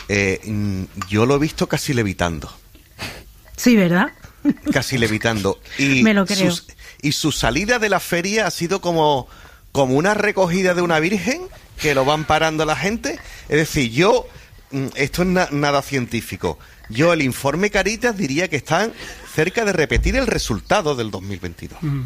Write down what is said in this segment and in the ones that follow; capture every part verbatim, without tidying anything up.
eh, yo lo he visto casi levitando. Sí, ¿verdad? Casi levitando. Y Me lo creo. Sus, y su salida de la feria ha sido como, como una recogida de una virgen que lo van parando la gente. Es decir, yo, esto es na, nada científico, yo el informe Caritas diría que están cerca de repetir el resultado del dos mil veintidós. Mm.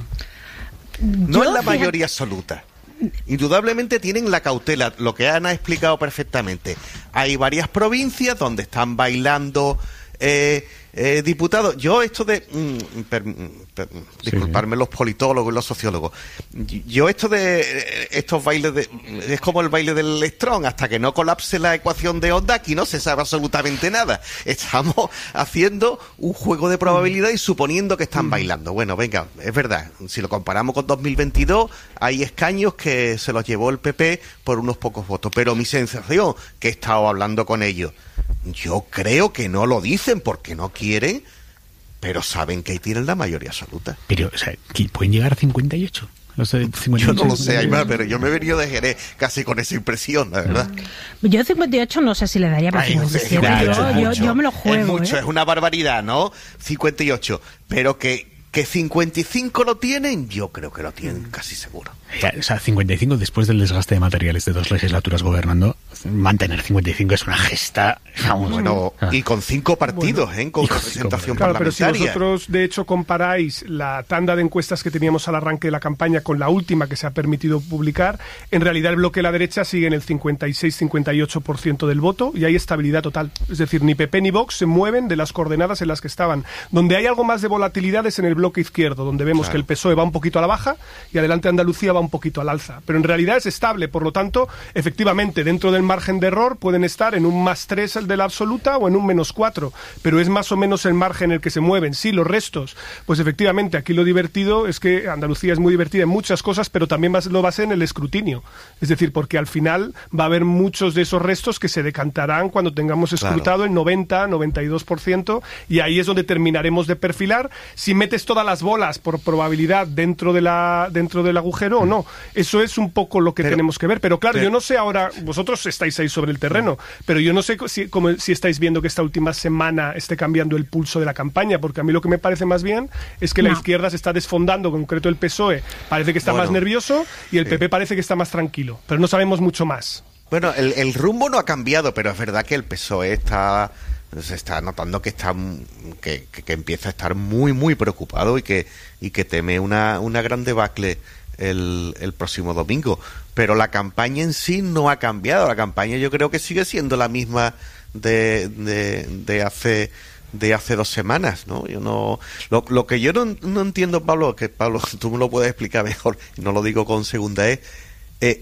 No es la mayoría absoluta. Indudablemente tienen la cautela, lo que Ana ha explicado perfectamente. Hay varias provincias donde están bailando eh, eh, diputados. Yo esto de... Mm, per, per, sí, disculparme sí. Los politólogos y los sociólogos. Yo esto de... Estos bailes de... Es como el baile del electrón. Hasta que no colapse la ecuación de onda, aquí no se sabe absolutamente nada. Estamos haciendo un juego de probabilidad y suponiendo que están bailando. Bueno, venga, es verdad. Si lo comparamos con dos mil veintidós, hay escaños que se los llevó el P P por unos pocos votos. Pero mi sensación, que he estado hablando con ellos, yo creo que no lo dicen porque no quieren, pero saben que ahí tienen la mayoría absoluta. Pero, o sea, ¿pueden llegar a cincuenta y ocho? Los de cincuenta y ocho, yo no lo sé, Aymar, pero yo me he venido de Jerez casi con esa impresión, la verdad. Yo cincuenta y ocho no sé si le daría para cincuenta y siete. Ay, yo, yo, yo me lo juego. Es mucho, ¿eh? Es una barbaridad, ¿no? cincuenta y ocho, pero que... ¿Que cincuenta y cinco lo tienen? Yo creo que lo tienen casi seguro. O sea, cincuenta y cinco, después del desgaste de materiales de dos legislaturas gobernando, mantener cincuenta y cinco es una gesta... Vamos, bueno, ah. y con cinco partidos, bueno, ¿eh? Con representación claro, parlamentaria. Pero si vosotros, de hecho, comparáis la tanda de encuestas que teníamos al arranque de la campaña con la última que se ha permitido publicar, en realidad el bloque de la derecha sigue en el cincuenta y seis a cincuenta y ocho por ciento del voto y hay estabilidad total. Es decir, ni P P ni Vox se mueven de las coordenadas en las que estaban. Donde hay algo más de volatilidad es en el bloque izquierdo, donde vemos claro. que el P S O E va un poquito a la baja y adelante Andalucía va un poquito al alza. Pero en realidad es estable, por lo tanto, efectivamente, dentro del margen de error pueden estar en un más tres el de la absoluta o en un menos cuatro, pero es más o menos el margen en el que se mueven. Sí, los restos, pues efectivamente, aquí lo divertido es que Andalucía es muy divertida en muchas cosas, pero también lo va a ser en el escrutinio. Es decir, porque al final va a haber muchos de esos restos que se decantarán cuando tengamos escrutado claro. el noventa, noventa y dos por ciento, y ahí es donde terminaremos de perfilar si metes todas las bolas por probabilidad dentro de la dentro del agujero mm. o no. Eso es un poco lo que pero, tenemos que ver. Pero claro, pero, yo no sé ahora, vosotros estáis ahí sobre el terreno, mm. pero yo no sé si, como, si estáis viendo que esta última semana esté cambiando el pulso de la campaña, porque a mí lo que me parece más bien es que no. la izquierda se está desfondando, en concreto el P S O E parece que está bueno, más nervioso y el P P eh. parece que está más tranquilo, pero no sabemos mucho más. Bueno, el, el rumbo no ha cambiado, pero es verdad que el P S O E está... se está notando que está que, que, que empieza a estar muy muy preocupado y que y que teme una, una gran debacle el, el próximo domingo, pero la campaña en sí no ha cambiado. La campaña yo creo que sigue siendo la misma de, de, de hace de hace dos semanas, ¿no? Yo no lo, lo que yo no, no entiendo, Pablo, que Pablo tú me lo puedes explicar mejor, y no lo digo con segunda, es eh,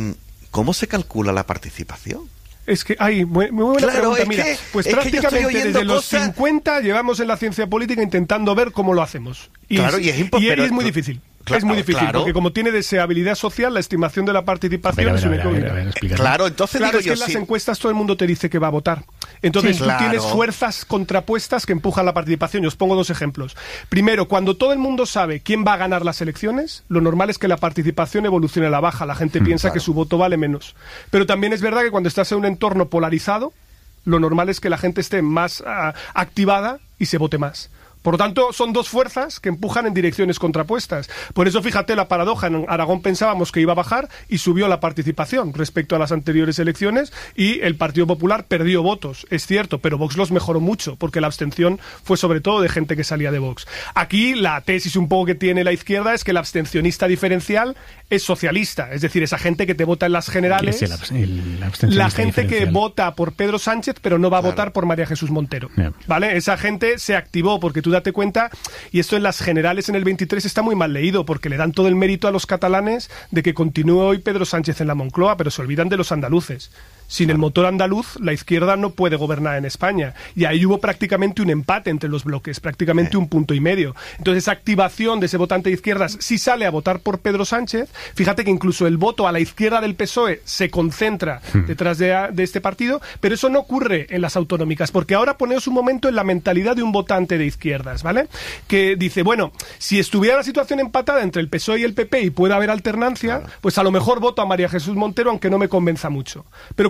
¿cómo se calcula la participación? Es que hay muy, muy buena claro, pregunta. Es Mira, que, pues es prácticamente que desde los cosas... cincuenta llevamos en la ciencia política intentando ver cómo lo hacemos. Y claro, es, y es, impo- y pero es muy tú... difícil. Claro, es muy difícil, claro. porque como tiene deseabilidad social, la estimación de la participación es una incógnita. Claro, entonces claro, digo es yo, que en las sí. encuestas todo el mundo te dice que va a votar. Entonces sí, tú claro. tienes fuerzas contrapuestas que empujan la participación. Y os pongo dos ejemplos. Primero, cuando todo el mundo sabe quién va a ganar las elecciones, lo normal es que la participación evolucione a la baja. La gente mm, piensa claro. que su voto vale menos. Pero también es verdad que cuando estás en un entorno polarizado, lo normal es que la gente esté más uh, activada y se vote más. Por lo tanto, son dos fuerzas que empujan en direcciones contrapuestas. Por eso, fíjate la paradoja. En Aragón pensábamos que iba a bajar y subió la participación respecto a las anteriores elecciones y el Partido Popular perdió votos, es cierto, pero Vox los mejoró mucho porque la abstención fue sobre todo de gente que salía de Vox. Aquí la tesis un poco que tiene la izquierda es que el abstencionista diferencial es socialista, es decir, esa gente que te vota en las generales, el, el, el la gente que vota por Pedro Sánchez pero no va a claro. votar por María Jesús Montero. Yeah. ¿Vale? Esa gente se activó porque tú date cuenta, y esto en las generales en el veintitrés está muy mal leído porque le dan todo el mérito a los catalanes de que continúe hoy Pedro Sánchez en la Moncloa, pero se olvidan de los andaluces. Sin el motor andaluz, la izquierda no puede gobernar en España. Y ahí hubo prácticamente un empate entre los bloques, prácticamente un punto y medio. Entonces, esa activación de ese votante de izquierdas, si sale a votar por Pedro Sánchez, fíjate que incluso el voto a la izquierda del P S O E se concentra detrás de, de este partido, pero eso no ocurre en las autonómicas, porque ahora poneos un momento en la mentalidad de un votante de izquierdas, ¿vale? Que dice, bueno, si estuviera la situación empatada entre el P S O E y el P P y puede haber alternancia, pues a lo mejor voto a María Jesús Montero, aunque no me convenza mucho. Pero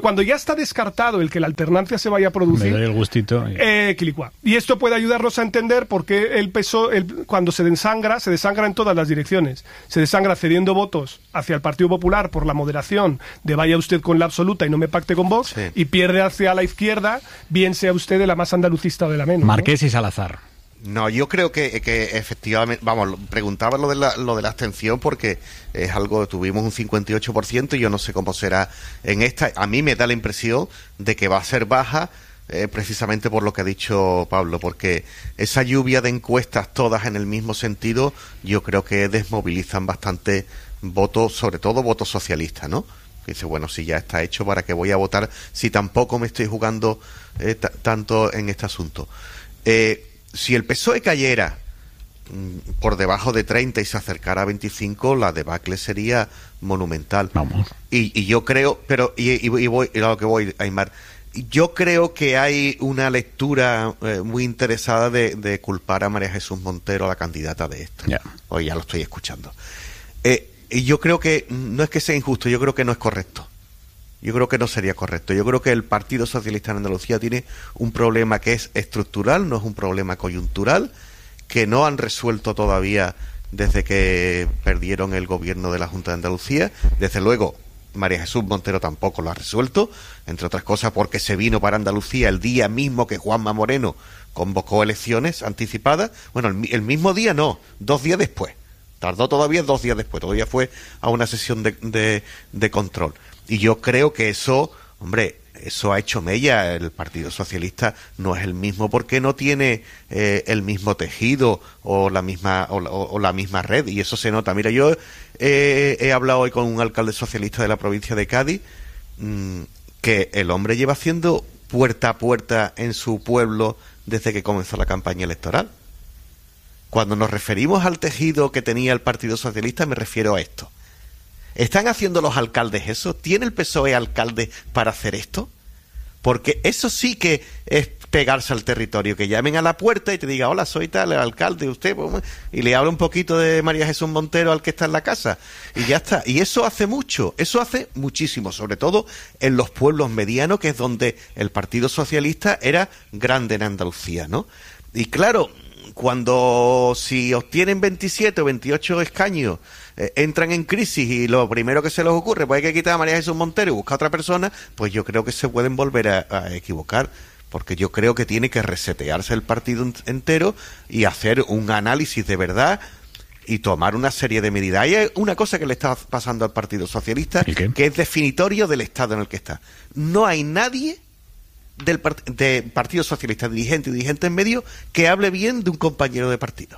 cuando ya está descartado el que la alternancia se vaya a producir, me doy el gustito. Y... Eh, quilicua. Y esto puede ayudarnos a entender por qué el P S O E, el, cuando se desangra, se desangra en todas las direcciones. Se desangra cediendo votos hacia el Partido Popular por la moderación de vaya usted con la absoluta y no me pacte con Vox, sí. y pierde hacia la izquierda, bien sea usted de la más andalucista o de la menos. Marqués, ¿no? Y Salazar. No, yo creo que, que efectivamente, vamos, preguntaba lo de, la, lo de la abstención porque es algo, tuvimos un cincuenta y ocho por ciento y yo no sé cómo será en esta. A mí me da la impresión de que va a ser baja eh, precisamente por lo que ha dicho Pablo, porque esa lluvia de encuestas todas en el mismo sentido, yo creo que desmovilizan bastante votos, sobre todo votos socialistas, ¿no? Dice, bueno, si ya está hecho, ¿para qué voy a votar si tampoco me estoy jugando eh, t- tanto en este asunto? Eh, Si el P S O E cayera mmm, por debajo de treinta y se acercara a veinticinco, la debacle sería monumental. Vamos. Y, y yo creo, pero, y, y, y voy, y a lo que voy, Aymar, yo creo que hay una lectura eh, muy interesada de, de culpar a María Jesús Montero, la candidata de esto. Yeah. Hoy ya lo estoy escuchando. Eh, y yo creo que, no es que sea injusto, yo creo que no es correcto. Yo creo que no sería correcto. Yo creo que el Partido Socialista en Andalucía tiene un problema que es estructural, no es un problema coyuntural, que no han resuelto todavía desde que perdieron el gobierno de la Junta de Andalucía. Desde luego, María Jesús Montero tampoco lo ha resuelto, entre otras cosas porque se vino para Andalucía el día mismo que Juanma Moreno convocó elecciones anticipadas. Bueno, el, el mismo día no, dos días después. Tardó todavía dos días después, todavía fue a una sesión de, de, de control. Y yo creo que eso, hombre, eso ha hecho mella. El Partido Socialista no es el mismo porque no tiene eh, el mismo tejido o la misma o, o, o la misma red, y eso se nota. Mira, yo eh, he hablado hoy con un alcalde socialista de la provincia de Cádiz, mmm, que el hombre lleva haciendo puerta a puerta en su pueblo desde que comenzó la campaña electoral. Cuando nos referimos al tejido que tenía el Partido Socialista, me refiero a esto. ¿Están haciendo los alcaldes eso? ¿Tiene el P S O E alcalde para hacer esto? Porque eso sí que es pegarse al territorio, que llamen a la puerta y te diga, hola, soy tal, el alcalde, usted, y le habla un poquito de María Jesús Montero al que está en la casa, y ya está. Y eso hace mucho, eso hace muchísimo, sobre todo en los pueblos medianos, que es donde el Partido Socialista era grande en Andalucía, ¿no? Y claro, cuando si obtienen veintisiete o veintiocho escaños, eh, entran en crisis y lo primero que se les ocurre, pues hay que quitar a María Jesús Montero y buscar a otra persona, pues yo creo que se pueden volver a, a equivocar, porque yo creo que tiene que resetearse el partido entero y hacer un análisis de verdad y tomar una serie de medidas. Hay una cosa que le está pasando al Partido Socialista que es definitorio del estado en el que está. No hay nadie del part- de Partido Socialista, dirigente y dirigente en medio, que hable bien de un compañero de partido.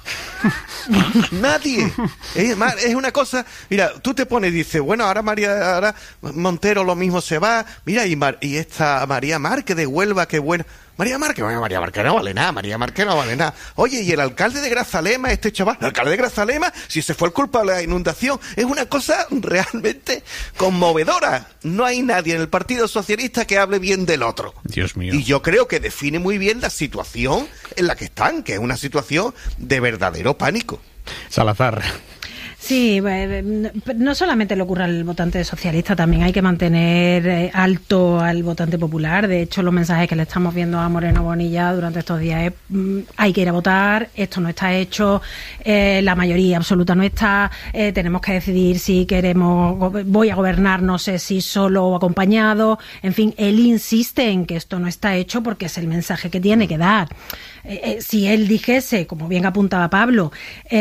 Nadie. Es, es una cosa, mira, tú te pones y dices, bueno, ahora María ahora Montero lo mismo se va, mira, y, Mar- y esta María Márquez de Huelva, qué buena. María Márquez, bueno, María Márquez no vale nada, María Márquez no vale nada. Oye, y el alcalde de Grazalema, este chaval, el alcalde de Grazalema, si se fue el culpable de la inundación, es una cosa realmente conmovedora. No hay nadie en el Partido Socialista que hable bien del otro. Dios mío. Y yo creo que define muy bien la situación en la que están, que es una situación de verdadero pánico. Salazar. Sí, no solamente le ocurre al votante socialista, también hay que mantener alto al votante popular. De hecho, los mensajes que le estamos viendo a Moreno Bonilla durante estos días es hay que ir a votar, esto no está hecho, eh, la mayoría absoluta no está, eh, tenemos que decidir si queremos, voy a gobernar, no sé si solo o acompañado. En fin, él insiste en que esto no está hecho porque es el mensaje que tiene que dar. Eh, eh, si él dijese, como bien apuntaba Pablo,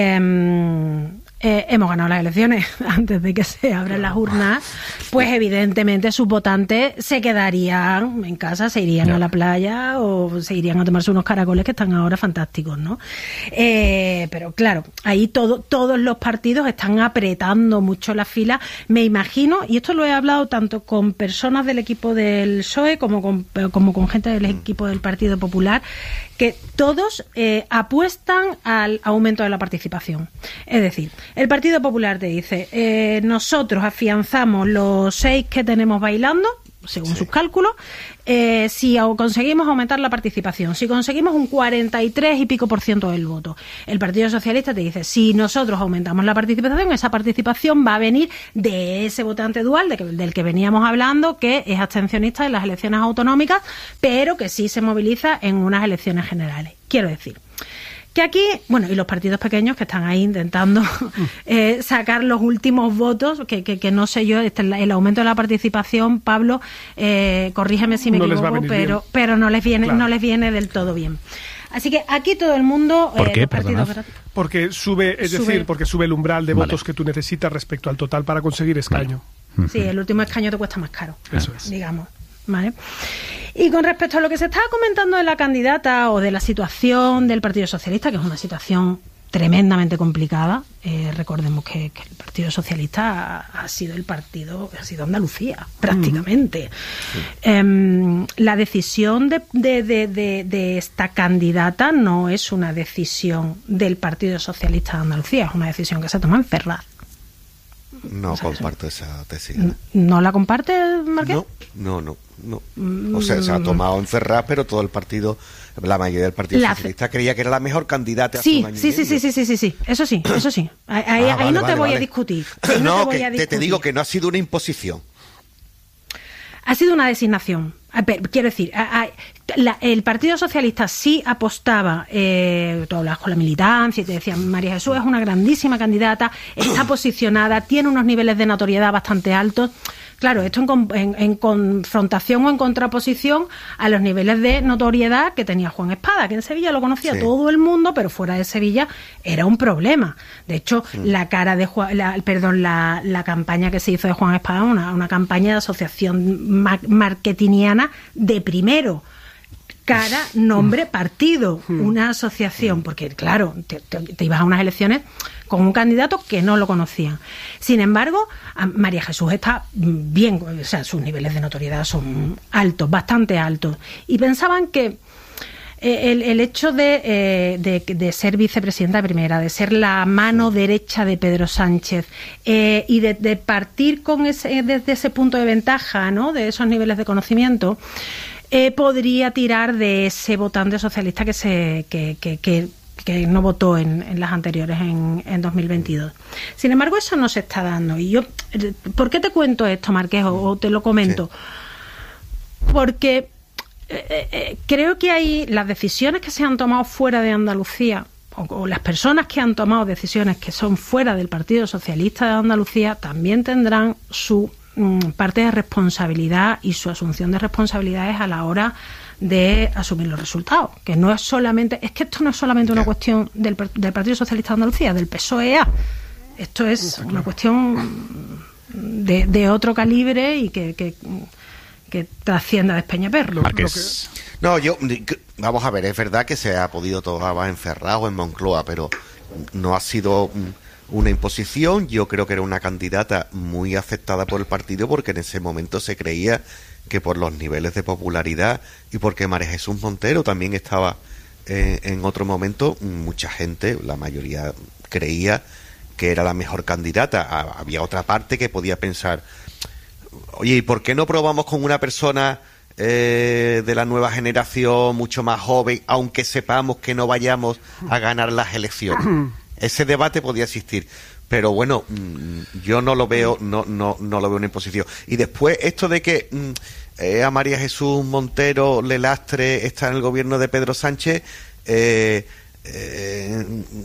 eh, Eh, hemos ganado las elecciones antes de que se abran las urnas, pues evidentemente sus votantes se quedarían en casa, se irían no. a la playa o se irían a tomarse unos caracoles que están ahora fantásticos, ¿no? Eh, pero claro, ahí todo, todos los partidos están apretando mucho las filas, me imagino, y esto lo he hablado tanto con personas del equipo del P S O E como con, como con gente del equipo del Partido Popular, que todos eh, apuestan al aumento de la participación. Es decir, el Partido Popular te dice, eh, nosotros afianzamos los seis que tenemos bailando, según sí. sus cálculos, eh, si conseguimos aumentar la participación, si conseguimos un cuarenta y tres y pico por ciento del voto, el Partido Socialista te dice, si nosotros aumentamos la participación, esa participación va a venir de ese votante dual de que, del que veníamos hablando, que es abstencionista en las elecciones autonómicas, pero que sí se moviliza en unas elecciones generales. Quiero decir que aquí, bueno, y los partidos pequeños que están ahí intentando eh, sacar los últimos votos, que, que, que no sé yo, este, el aumento de la participación, Pablo, eh, corrígeme si me no equivoco, pero, pero no les viene, claro. no les viene del todo bien. Así que aquí todo el mundo... ¿Por eh, qué? los partidos, Perdonad. Porque sube, es Sube. decir, porque sube el umbral de Vale. votos que tú necesitas respecto al total para conseguir escaño. Vale. Sí, el último escaño te cuesta más caro, Eso es. digamos. ¿Vale? Y con respecto a lo que se estaba comentando de la candidata o de la situación del Partido Socialista, que es una situación tremendamente complicada, eh, recordemos que, que el Partido Socialista ha, ha sido el partido, ha sido Andalucía, prácticamente. Sí. Eh, la decisión de, de, de, de, de esta candidata no es una decisión del Partido Socialista de Andalucía, es una decisión que se toma en Ferraz. No o sea, comparto eso. esa tesis. ¿No la comparte, Marqués? No, no, no. no. O sea, se ha tomado en Ferraz, pero todo el partido, la mayoría del Partido La Socialista creía que era la mejor candidata. Sí, hace un año sí, y sí, medio. sí, sí, sí, sí, eso sí, eso sí. Ahí, ahí, Ah, ahí vale, no te vale, voy vale. a discutir. Ahí No, te voy que a te, te discutir. digo que no ha sido una imposición. Ha sido una designación. A ver, quiero decir, a, a, la, el Partido Socialista sí apostaba, eh, tú hablabas con la militancia y te decían, María Jesús es una grandísima candidata, está posicionada, tiene unos niveles de notoriedad bastante altos. Claro, esto en, en, en confrontación o en contraposición a los niveles de notoriedad que tenía Juan Espada, que en Sevilla lo conocía sí. todo el mundo, pero fuera de Sevilla era un problema. De hecho, sí. la cara de Juan, la, perdón, la, la campaña que se hizo de Juan Espada, una, una campaña de asociación mar, marketingiana de primero. Cara, nombre, partido, una asociación, porque claro, te, te, te ibas a unas elecciones con un candidato que no lo conocían. Sin embargo, María Jesús está bien, o sea, sus niveles de notoriedad son altos, bastante altos, y pensaban que el, el hecho de, eh, de, de ser vicepresidenta primera, de ser la mano derecha de Pedro Sánchez eh, y de, de partir con ese, desde ese punto de ventaja, ¿no?, de esos niveles de conocimiento, Eh, podría tirar de ese votante socialista que se que, que, que, que no votó en, en las anteriores en, en dos mil veintidós. Sin embargo, eso no se está dando. Y yo, ¿por qué te cuento esto, Marqués, o, o te lo comento? Sí. Porque eh, eh, creo que hay las decisiones que se han tomado fuera de Andalucía, o, o las personas que han tomado decisiones que son fuera del Partido Socialista de Andalucía, también tendrán su parte de responsabilidad y su asunción de responsabilidades a la hora de asumir los resultados, que no es solamente, es que esto no es solamente una cuestión del, del Partido Socialista de Andalucía, del P S O E A, esto es una cuestión de, de otro calibre y que, que, que trascienda de Peñaperro. Marqués. No, yo, vamos a ver, es verdad que se ha podido tomar en Ferraz o en Moncloa, pero no ha sido una imposición. Yo creo que era una candidata muy aceptada por el partido porque en ese momento se creía que por los niveles de popularidad y porque María Jesús Montero también estaba eh, en otro momento, mucha gente, la mayoría creía que era la mejor candidata. Ah, había otra parte que podía pensar, oye, ¿y por qué no probamos con una persona eh, de la nueva generación, mucho más joven, aunque sepamos que no vayamos a ganar las elecciones? Ese debate podía existir, pero bueno, yo no lo veo, no, no, no lo veo una imposición. Y después esto de que eh, a María Jesús Montero le lastre estar en el gobierno de Pedro Sánchez, eh, eh,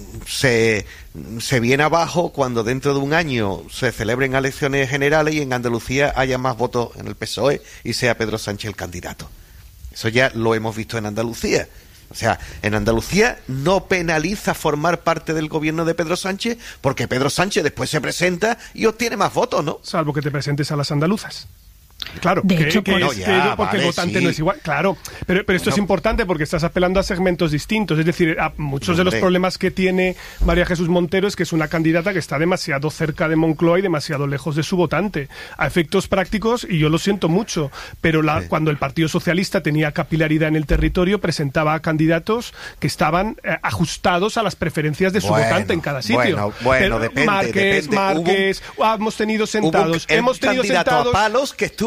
se, se viene abajo cuando dentro de un año se celebren elecciones generales y en Andalucía haya más votos en el P S O E y sea Pedro Sánchez el candidato. Eso ya lo hemos visto en Andalucía. O sea, en Andalucía no penaliza formar parte del gobierno de Pedro Sánchez porque Pedro Sánchez después se presenta y obtiene más votos, ¿no? Salvo que te presentes a las andaluzas. Claro, de que, hecho, que, por... es, no, ya, que porque vale, el votante sí. no es igual, claro, pero, pero esto no. es importante porque estás apelando a segmentos distintos, es decir, a muchos no, de los problemas que tiene María Jesús Montero es que es una candidata que está demasiado cerca de Moncloa y demasiado lejos de su votante, a efectos prácticos, y yo lo siento mucho, pero la, sí. cuando el Partido Socialista tenía capilaridad en el territorio, presentaba a candidatos que estaban eh, ajustados a las preferencias de su bueno, votante en cada sitio. Bueno, bueno, pero depende, Márquez, depende. Márquez, Hubo un, hemos tenido sentados, hubo un, hemos tenido candidato sentados... a palos que estuvo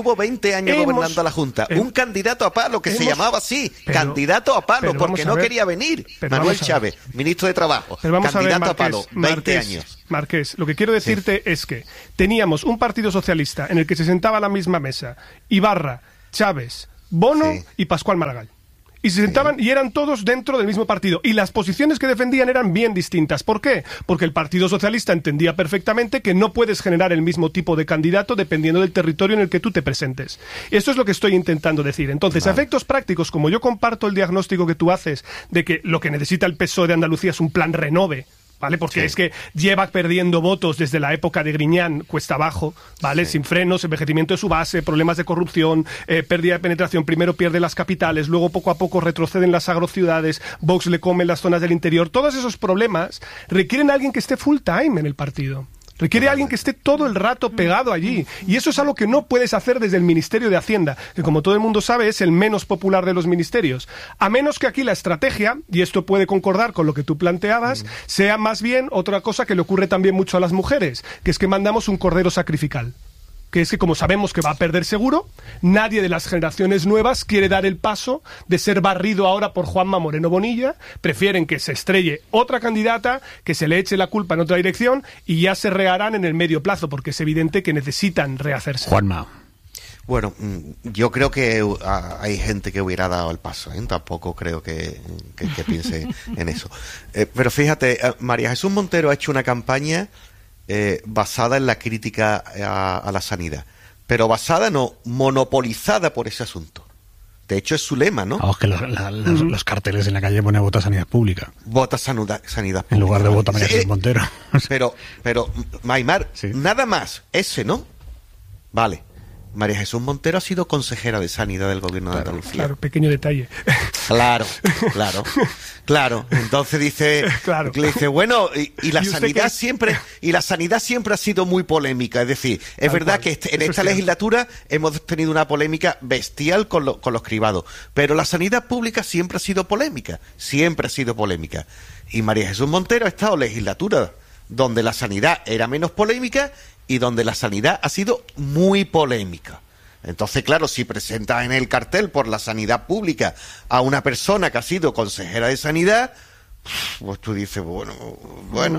estuvo veinte años Hemos, gobernando la Junta. Eh, un candidato a palo, que hemos, se llamaba así. Pero, candidato a palo, porque no ver, quería venir. Manuel Chávez, ministro de Trabajo. Pero vamos candidato a, ver, Marqués, a palo, veinte Marqués, años. Marqués, lo que quiero decirte sí. es que teníamos un partido socialista en el que se sentaba a la misma mesa Ibarra, Chávez, Bono sí. y Pascual Maragall. Y se sentaban y eran todos dentro del mismo partido. Y las posiciones que defendían eran bien distintas. ¿Por qué? Porque el Partido Socialista entendía perfectamente que no puedes generar el mismo tipo de candidato dependiendo del territorio en el que tú te presentes. Esto es lo que estoy intentando decir. Entonces, vale. a efectos prácticos, como yo comparto el diagnóstico que tú haces de que lo que necesita el P S O E de Andalucía es un plan renove, ¿vale? Porque sí. es que lleva perdiendo votos desde la época de Griñán, cuesta abajo, ¿vale? Sí. Sin frenos, envejecimiento de su base, problemas de corrupción, eh, pérdida de penetración. Primero pierde las capitales, luego poco a poco retroceden las agrociudades, Vox le come las zonas del interior. Todos esos problemas requieren a alguien que esté full time en el partido. Requiere a alguien que esté todo el rato pegado allí. Y eso es algo que no puedes hacer desde el Ministerio de Hacienda, que como todo el mundo sabe es el menos popular de los ministerios. A menos que aquí la estrategia, y esto puede concordar con lo que tú planteabas, mm. sea más bien otra cosa que le ocurre también mucho a las mujeres, que es que mandamos un cordero sacrificial. Que es que como sabemos que va a perder seguro, nadie de las generaciones nuevas quiere dar el paso de ser barrido ahora por Juanma Moreno Bonilla, prefieren que se estrelle otra candidata, que se le eche la culpa en otra dirección y ya se reharán en el medio plazo, porque es evidente que necesitan rehacerse. Juanma. Bueno, yo creo que hay gente que hubiera dado el paso, ¿eh? Tampoco creo que, que, que piense en eso. Eh, pero fíjate, María Jesús Montero ha hecho una campaña Eh, basada en la crítica a, a la sanidad, pero basada no, monopolizada por ese asunto. De hecho es su lema, ¿no? Vamos, que los, la, los, los carteles en la calle pone vota sanidad pública. Vota sanidad, sanidad pública. En lugar de vota María Jesús sí, Montero. Pero, pero, Maimar, sí. nada más, ese, ¿no? Vale. María Jesús Montero ha sido consejera de Sanidad del Gobierno claro, de Andalucía. Claro, pequeño detalle. Claro, claro, claro. Entonces dice, claro. dice bueno, y, y la ¿Y sanidad que... siempre, y la sanidad siempre ha sido muy polémica. Es decir, es Tal verdad cual. que este, en Eso esta es legislatura hemos tenido una polémica bestial con, lo, con los cribados, pero la sanidad pública siempre ha sido polémica, siempre ha sido polémica. Y María Jesús Montero ha estado legislatura donde la sanidad era menos polémica y donde la sanidad ha sido muy polémica. Entonces, claro, si presentas en el cartel por la sanidad pública a una persona que ha sido consejera de sanidad, pues tú dices, bueno, bueno,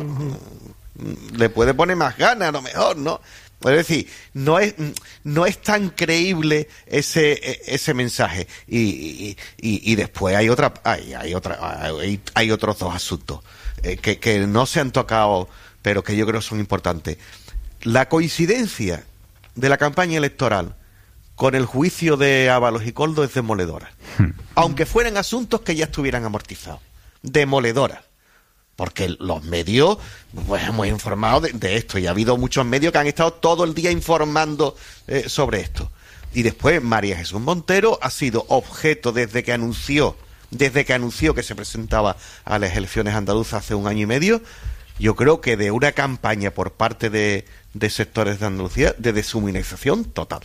le puede poner más ganas, a lo mejor, ¿no? Es decir, no es no es tan creíble ese ese mensaje. Y, y, y, y después hay otra hay, hay otra hay, hay otros dos asuntos eh, que, que no se han tocado, pero que yo creo son importantes. La coincidencia de la campaña electoral con el juicio de Ábalos y Koldo es demoledora. Hmm. Aunque fueran asuntos que ya estuvieran amortizados. Demoledora. Porque los medios, pues hemos informado de, de esto, y ha habido muchos medios que han estado todo el día informando eh, sobre esto. Y después María Jesús Montero ha sido objeto desde que anunció, desde que anunció que se presentaba a las elecciones andaluzas hace un año y medio, yo creo que de una campaña por parte de, de sectores de Andalucía de deshumanización total.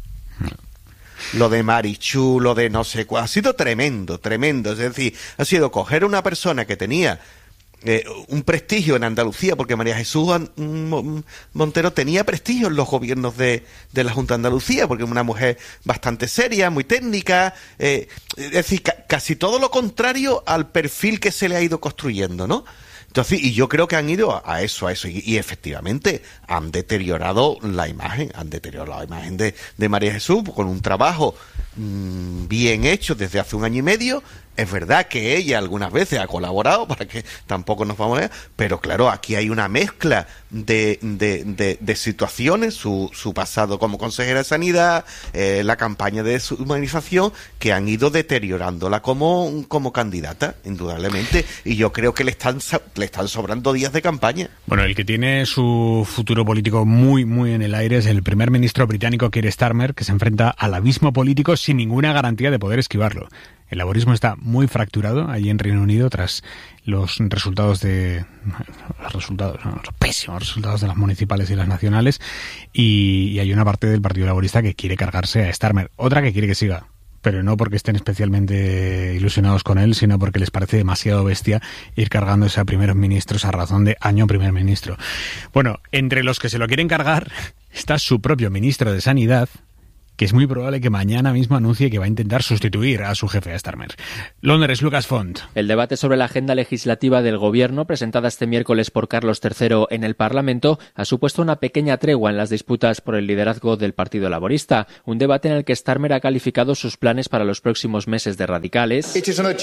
Lo de Marichu, lo de no sé cuál, ha sido tremendo, tremendo. Es decir, ha sido coger a una persona que tenía eh, un prestigio en Andalucía, porque María Jesús Montero tenía prestigio en los gobiernos de, de la Junta de Andalucía, porque es una mujer bastante seria, muy técnica, eh, es decir, ca casi todo lo contrario al perfil que se le ha ido construyendo, ¿no? Entonces, y yo creo que han ido a, a eso, a eso, y, y efectivamente han deteriorado la imagen, han deteriorado la imagen de, de María Jesús con un trabajo mmm, bien hecho desde hace un año y medio. Es verdad que ella algunas veces ha colaborado, para que tampoco nos vamos a ver, pero claro, aquí hay una mezcla de, de, de, de situaciones, su, su pasado como consejera de Sanidad, eh, la campaña de deshumanización, que han ido deteriorándola como, como candidata, indudablemente, y yo creo que le están, le están sobrando días de campaña. Bueno, el que tiene su futuro político muy, muy en el aire es el primer ministro británico Keir Starmer, que se enfrenta al abismo político sin ninguna garantía de poder esquivarlo. El laborismo está muy fracturado allí en Reino Unido tras los resultados de los resultados, no, los pésimos resultados de las municipales y las nacionales, y, y hay una parte del Partido Laborista que quiere cargarse a Starmer, otra que quiere que siga, pero no porque estén especialmente ilusionados con él, sino porque les parece demasiado bestia ir cargándose a primeros ministros a razón de año primer ministro. Bueno, entre los que se lo quieren cargar está su propio ministro de Sanidad, que es muy probable que mañana mismo anuncie que va a intentar sustituir a su jefe, a Starmer. Londres, Lucas Font. El debate sobre la agenda legislativa del Gobierno, presentada este miércoles por Carlos tercero en el Parlamento, ha supuesto una pequeña tregua en las disputas por el liderazgo del Partido Laborista, un debate en el que Starmer ha calificado sus planes para los próximos meses de radicales,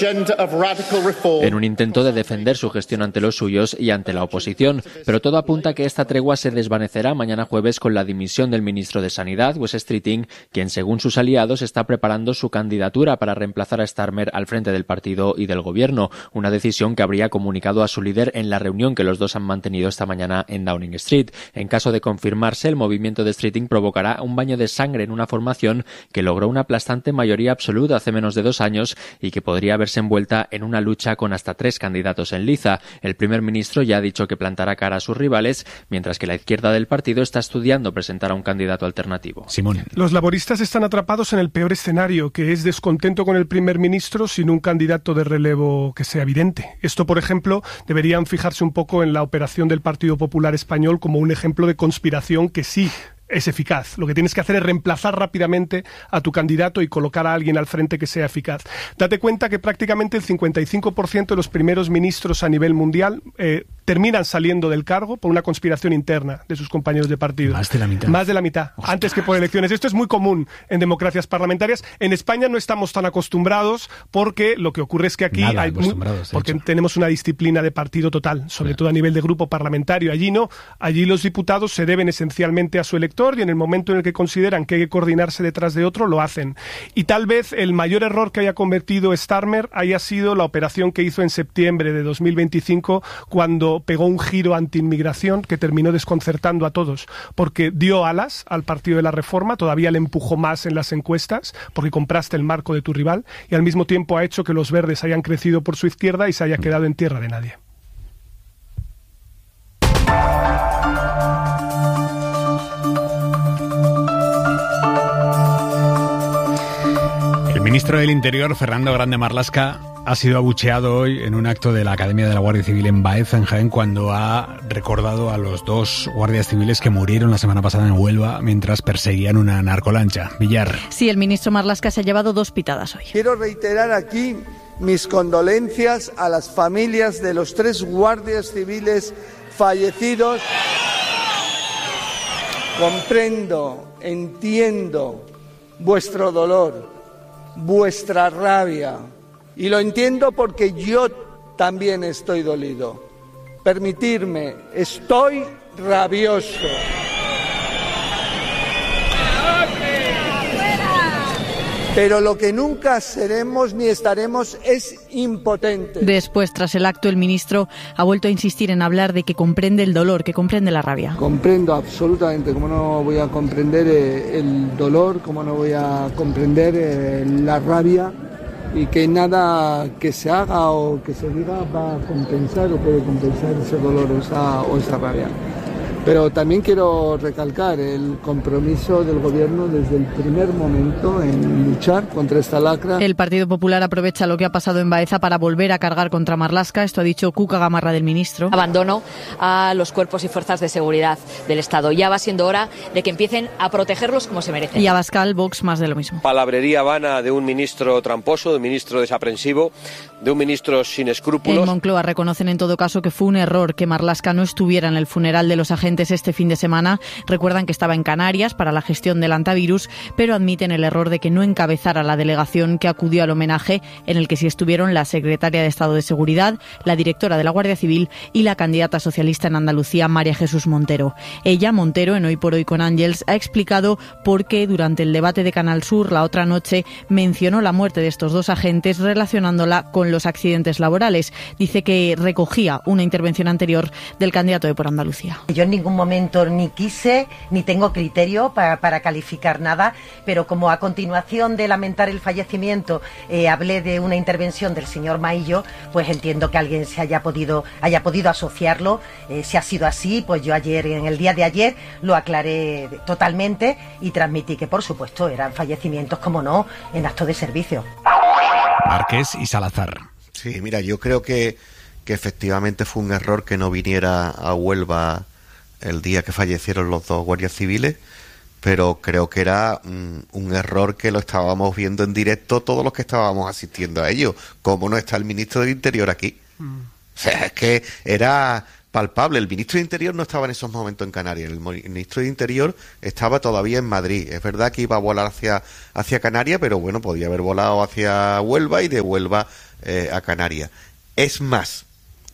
en un intento de defender su gestión ante los suyos y ante la oposición, pero todo apunta a que esta tregua se desvanecerá mañana jueves con la dimisión del ministro de Sanidad, Wes Streeting, quien según sus aliados está preparando su candidatura para reemplazar a Starmer al frente del partido y del gobierno, una decisión que habría comunicado a su líder en la reunión que los dos han mantenido esta mañana en Downing Street. En caso de confirmarse, el movimiento de Streeting provocará un baño de sangre en una formación que logró una aplastante mayoría absoluta hace menos de dos años y que podría verse envuelta en una lucha con hasta tres candidatos en liza. El primer ministro ya ha dicho que plantará cara a sus rivales, mientras que la izquierda del partido está estudiando presentar a un candidato alternativo. Simón. Los laboristas están atrapados en el peor escenario, que es descontento con el primer ministro sin un candidato de relevo que sea evidente. Esto, por ejemplo, deberían fijarse un poco en la operación del Partido Popular Español como un ejemplo de conspiración que sí es eficaz. Lo que tienes que hacer es reemplazar rápidamente a tu candidato y colocar a alguien al frente que sea eficaz. Date cuenta que prácticamente el cincuenta y cinco por ciento de los primeros ministros a nivel mundial eh, terminan saliendo del cargo por una conspiración interna de sus compañeros de partido. Más de la mitad. Más de la mitad, Ostras. Antes que por elecciones. Esto es muy común en democracias parlamentarias. En España no estamos tan acostumbrados porque lo que ocurre es que aquí Nada hay muy, acostumbrados, de porque hecho. tenemos una disciplina de partido total, sobre todo a nivel de grupo parlamentario. Allí no. Allí los diputados se deben esencialmente a su elector y en el momento en el que consideran que hay que coordinarse detrás de otro, lo hacen. Y tal vez el mayor error que haya cometido Starmer haya sido la operación que hizo en septiembre de dos mil veinticinco cuando pegó un giro anti-inmigración que terminó desconcertando a todos, porque dio alas al Partido de la Reforma, todavía le empujó más en las encuestas, porque compraste el marco de tu rival, y al mismo tiempo ha hecho que los verdes hayan crecido por su izquierda y se haya quedado en tierra de nadie. El ministro del Interior, Fernando Grande Marlaska, ha sido abucheado hoy en un acto de la Academia de la Guardia Civil en Baeza, en Jaén, cuando ha recordado a los dos guardias civiles que murieron la semana pasada en Huelva mientras perseguían una narcolancha. Villar. Sí, el ministro Marlaska se ha llevado dos pitadas hoy. Quiero reiterar aquí mis condolencias a las familias de los tres guardias civiles fallecidos. Comprendo, entiendo vuestro dolor, vuestra rabia, y lo entiendo porque yo también estoy dolido. Permitidme, estoy rabioso. Pero lo que nunca seremos ni estaremos es impotentes. Después, tras el acto, el ministro ha vuelto a insistir en hablar de que comprende el dolor, que comprende la rabia. Comprendo absolutamente, cómo no voy a comprender eh, el dolor, cómo no voy a comprender eh, la rabia, y que nada que se haga o que se diga va a compensar o puede compensar ese dolor o esa, o esa rabia. Pero también quiero recalcar el compromiso del Gobierno desde el primer momento en luchar contra esta lacra. El Partido Popular aprovecha lo que ha pasado en Baeza para volver a cargar contra Marlaska. Esto ha dicho Cuca Gamarra del ministro. Abandono a los cuerpos y fuerzas de seguridad del Estado. Ya va siendo hora de que empiecen a protegerlos como se merecen. Y Abascal, Vox, más de lo mismo. Palabrería vana de un ministro tramposo, de un ministro desaprensivo, de un ministro sin escrúpulos. En Moncloa reconocen en todo caso que fue un error que Marlaska no estuviera en el funeral de los agentes este fin de semana. Recuerdan que estaba en Canarias para la gestión del antivirus, pero admiten el error de que no encabezara la delegación que acudió al homenaje, en el que sí estuvieron la secretaria de Estado de Seguridad, la directora de la Guardia Civil y la candidata socialista en Andalucía, María Jesús Montero. Ella, Montero, en Hoy por Hoy con Ángels, ha explicado por qué durante el debate de Canal Sur la otra noche mencionó la muerte de estos dos agentes relacionándola con los accidentes laborales. Dice que recogía una intervención anterior del candidato de Por Andalucía. Yo en ningún momento ni quise ni tengo criterio para, para calificar nada, pero como a continuación de lamentar el fallecimiento eh, hablé de una intervención del señor Maillo, pues entiendo que alguien se haya podido haya podido asociarlo. Eh, si ha sido así, pues yo ayer, en el día de ayer, lo aclaré totalmente y transmití que, por supuesto, eran fallecimientos, como no, en acto de servicio. Márquez y Salazar. Sí, mira, yo creo que, que efectivamente fue un error que no viniera a Huelva el día que fallecieron los dos guardias civiles, pero creo que era mm, un error que lo estábamos viendo en directo todos los que estábamos asistiendo a ello. ¿Cómo no está el ministro del Interior aquí? Mm. O sea, es que era palpable. El ministro de Interior no estaba en esos momentos en Canarias. El ministro de Interior estaba todavía en Madrid. Es verdad que iba a volar hacia, hacia Canarias, pero bueno, podía haber volado hacia Huelva y de Huelva eh, a Canarias. Es más,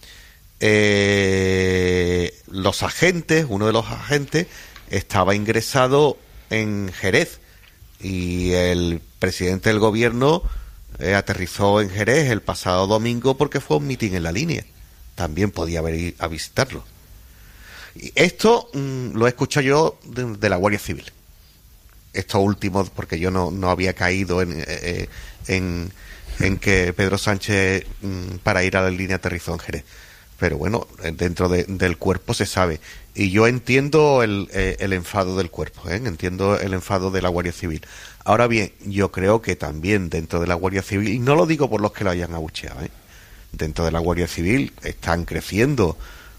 eh, los agentes, uno de los agentes, estaba ingresado en Jerez y el presidente del gobierno eh, aterrizó en Jerez el pasado domingo porque fue a un mitin en la línea. También podía haber ido a visitarlo. Y esto mmm, lo he escuchado yo de, de la Guardia Civil. Esto último, porque yo no, no había caído en, eh, en, en que Pedro Sánchez mmm, para ir a la línea aterrizó en Jerez. Pero bueno, dentro de, del cuerpo se sabe. Y yo entiendo el, eh, el enfado del cuerpo, ¿eh? entiendo el enfado de la Guardia Civil. Ahora bien, yo creo que también dentro de la Guardia Civil, y no lo digo por los que lo hayan abucheado, ¿eh? dentro de la Guardia Civil están creciendo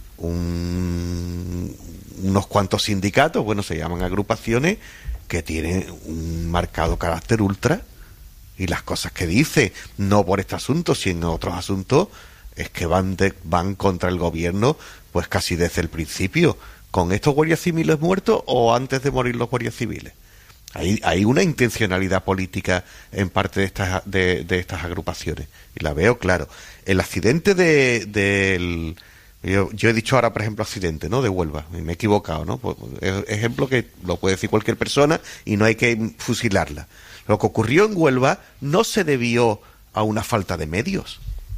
un, unos cuantos sindicatos, bueno, se llaman agrupaciones, que tienen un marcado carácter ultra, y las cosas que dice, no por este asunto, sino en otros asuntos, es que van de, van contra el gobierno, pues casi desde el principio, con estos guardias civiles muertos o antes de morir los guardias civiles. Hay, hay una intencionalidad política en parte de estas de, de estas agrupaciones, y la veo claro. El accidente de del yo, yo he dicho ahora, por ejemplo, accidente, ¿no? De Huelva, y me he equivocado, ¿no? Pues, es, ejemplo que lo puede decir cualquier persona y no hay que fusilarla. Lo que ocurrió en Huelva no se debió a una falta de medios.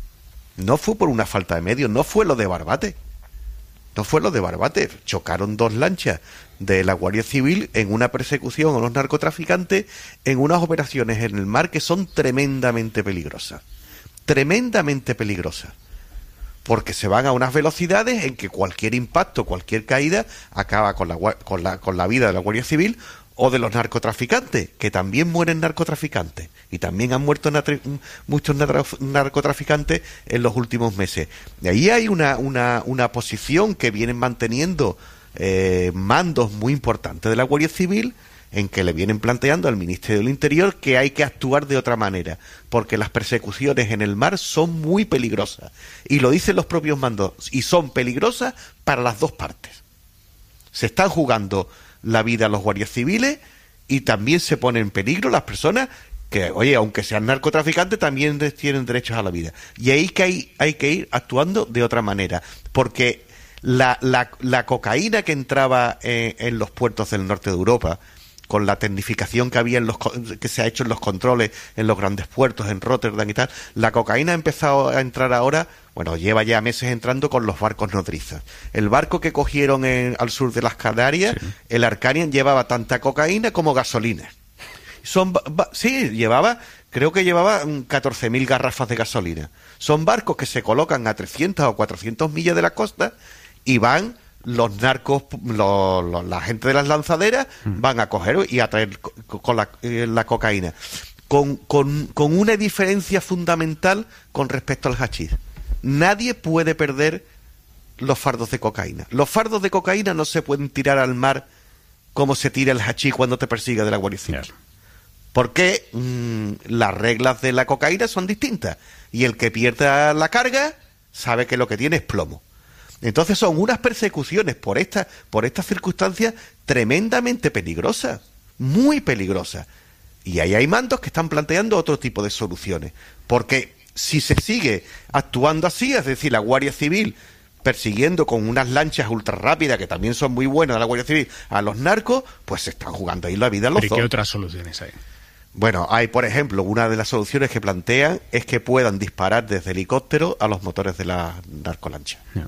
No fue por una falta de medios, no fue lo de Barbate. No fue lo de Barbate. Chocaron dos lanchas de la Guardia Civil en una persecución a los narcotraficantes en unas operaciones en el mar que son tremendamente peligrosas. Tremendamente peligrosas. Porque se van a unas velocidades en que cualquier impacto, cualquier caída acaba con la, con la, con la vida de la Guardia Civil o de los narcotraficantes, que también mueren narcotraficantes, y también han muerto natri- muchos narcotraficantes en los últimos meses. Y ahí hay una, una, una posición que vienen manteniendo eh, mandos muy importantes de la Guardia Civil, en que le vienen planteando al Ministerio del Interior que hay que actuar de otra manera, porque las persecuciones en el mar son muy peligrosas, y lo dicen los propios mandos, y son peligrosas para las dos partes. Se están jugando la vida a los guardias civiles y también se ponen en peligro las personas que, oye, aunque sean narcotraficantes, también tienen derechos a la vida. Y ahí que hay, hay que ir actuando de otra manera, porque la, la, la cocaína que entraba en, en los puertos del norte de Europa, con la tecnificación que había en los que se ha hecho en los controles en los grandes puertos, en Rotterdam y tal, la cocaína ha empezado a entrar ahora, bueno, lleva ya meses entrando con los barcos nodrizas. El barco que cogieron en, al sur de las Canarias, sí. el Arcanian, llevaba tanta cocaína como gasolina. Son, sí, llevaba, creo que llevaba catorce mil garrafas de gasolina. Son barcos que se colocan a trescientas o cuatrocientas millas de la costa y van los narcos, los, los, la gente de las lanzaderas van a coger y a traer con, con la, eh, la cocaína. Con, con, con una diferencia fundamental con respecto al hachís. Nadie puede perder los fardos de cocaína. Los fardos de cocaína no se pueden tirar al mar como se tira el hachís cuando te persigue de la Guardia Civil. Yeah. Porque mmm, las reglas de la cocaína son distintas. Y el que pierda la carga sabe que lo que tiene es plomo. Entonces son unas persecuciones por esta, por estas circunstancias tremendamente peligrosas, muy peligrosas. Y ahí hay mandos que están planteando otro tipo de soluciones. Porque si se sigue actuando así, es decir, la Guardia Civil persiguiendo con unas lanchas ultra rápidas, que también son muy buenas de la Guardia Civil, a los narcos, pues se están jugando ahí la vida a los dos. ¿Pero qué otras soluciones hay? Bueno, hay, por ejemplo, una de las soluciones que plantean es que puedan disparar desde helicóptero a los motores de la narcolancha. Yeah.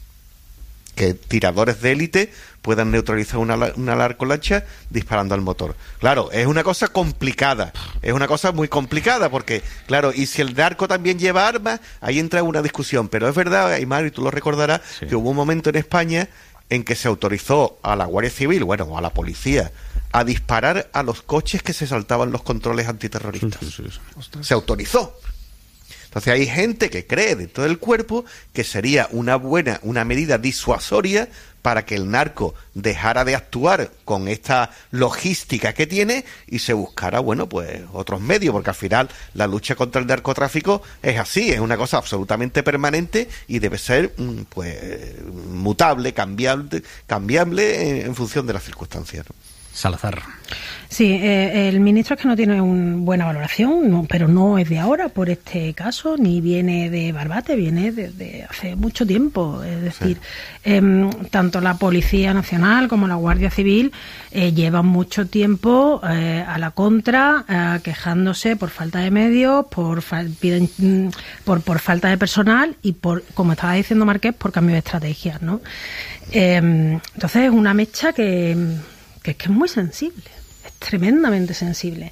Que tiradores de élite puedan neutralizar una, una narcolancha disparando al motor. Claro, es una cosa complicada, es una cosa muy complicada, porque, claro, y si el narco también lleva armas, ahí entra una discusión. Pero es verdad, Aymar, y tú lo recordarás, sí. que hubo un momento en España en que se autorizó a la Guardia Civil, bueno, a la policía, a disparar a los coches que se saltaban los controles antiterroristas. Sí, sí, sí. Se autorizó. Entonces hay gente que cree dentro del cuerpo que sería una buena, una medida disuasoria para que el narco dejara de actuar con esta logística que tiene y se buscara, bueno, pues otros medios, porque al final la lucha contra el narcotráfico es así, es una cosa absolutamente permanente y debe ser, pues, mutable, cambiable, cambiable en, en función de las circunstancias, ¿no? Salazar. Sí, eh, el ministro es que no tiene una buena valoración, no, pero no es de ahora por este caso, ni viene de Barbate, viene desde hace mucho tiempo. Es decir, sí. eh, tanto la Policía Nacional como la Guardia Civil eh, llevan mucho tiempo eh, a la contra, eh, quejándose por falta de medios, por, fal- piden, por, por falta de personal y, por, como estaba diciendo Marqués, por cambio de estrategias, ¿no? Eh, entonces es una mecha que... que es que es muy sensible, es tremendamente sensible.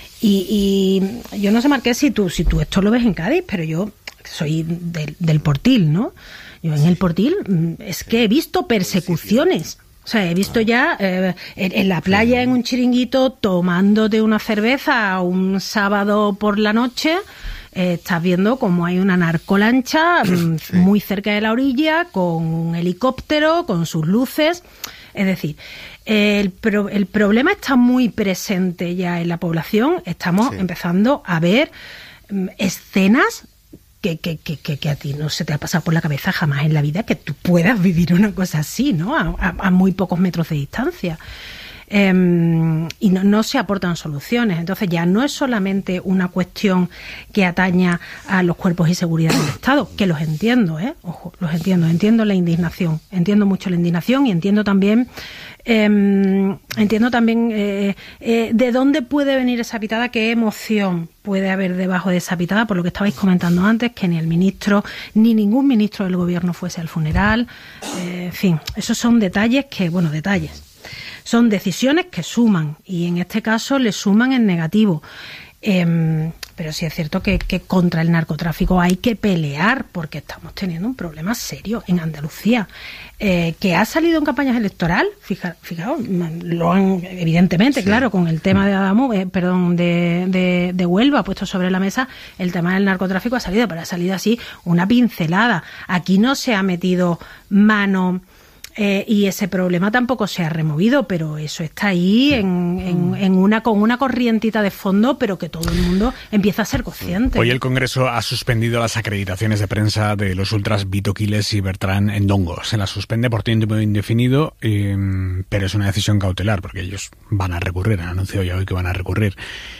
Y, y yo no sé, Marqués, si tú, si tú esto lo ves en Cádiz, pero yo soy del, del Portil, ¿no? Yo en el Portil es que he visto persecuciones. O sea, he visto ya eh, en, en la playa, en un chiringuito, tomándote una cerveza un sábado por la noche. Eh, estás viendo como hay una narcolancha sí. muy cerca de la orilla, con un helicóptero, con sus luces. Es decir, el, pro, el problema está muy presente ya en la población. Estamos sí. empezando a ver um, escenas que, que, que, que, que a ti no se te ha pasado por la cabeza jamás en la vida que tú puedas vivir una cosa así, ¿no? A, a, a muy pocos metros de distancia. Eh, y no, no se aportan soluciones. Entonces ya no es solamente una cuestión que ataña a los cuerpos y seguridad del Estado, que los entiendo, ¿eh? Ojo, los entiendo, entiendo la indignación, entiendo mucho la indignación y entiendo también eh, entiendo también eh, eh, de dónde puede venir esa pitada, qué emoción puede haber debajo de esa pitada, por lo que estabais comentando antes, que ni el ministro ni ningún ministro del gobierno fuese al funeral, eh, en fin, esos son detalles que, bueno, detalles son decisiones que suman, y en este caso le suman en negativo. Eh, pero sí es cierto que, que contra el narcotráfico hay que pelear, porque estamos teniendo un problema serio en Andalucía, eh, que ha salido en campañas electorales. Fija, fijaos, lo han, evidentemente, sí. claro, con el tema de Adamo, eh, perdón, de, de, de Huelva puesto sobre la mesa, el tema del narcotráfico ha salido, pero ha salido así una pincelada. Aquí no se ha metido mano. Eh, y ese problema tampoco se ha removido, pero eso está ahí en, en, en una con una corrientita de fondo, pero que todo el mundo empieza a ser consciente. Hoy el Congreso ha suspendido las acreditaciones de prensa de los ultras Vito Quiles y Bertrán Endongo. Se las suspende por tiempo indefinido, eh, pero es una decisión cautelar, porque ellos van a recurrir, han anunciado ya hoy que van a recurrir.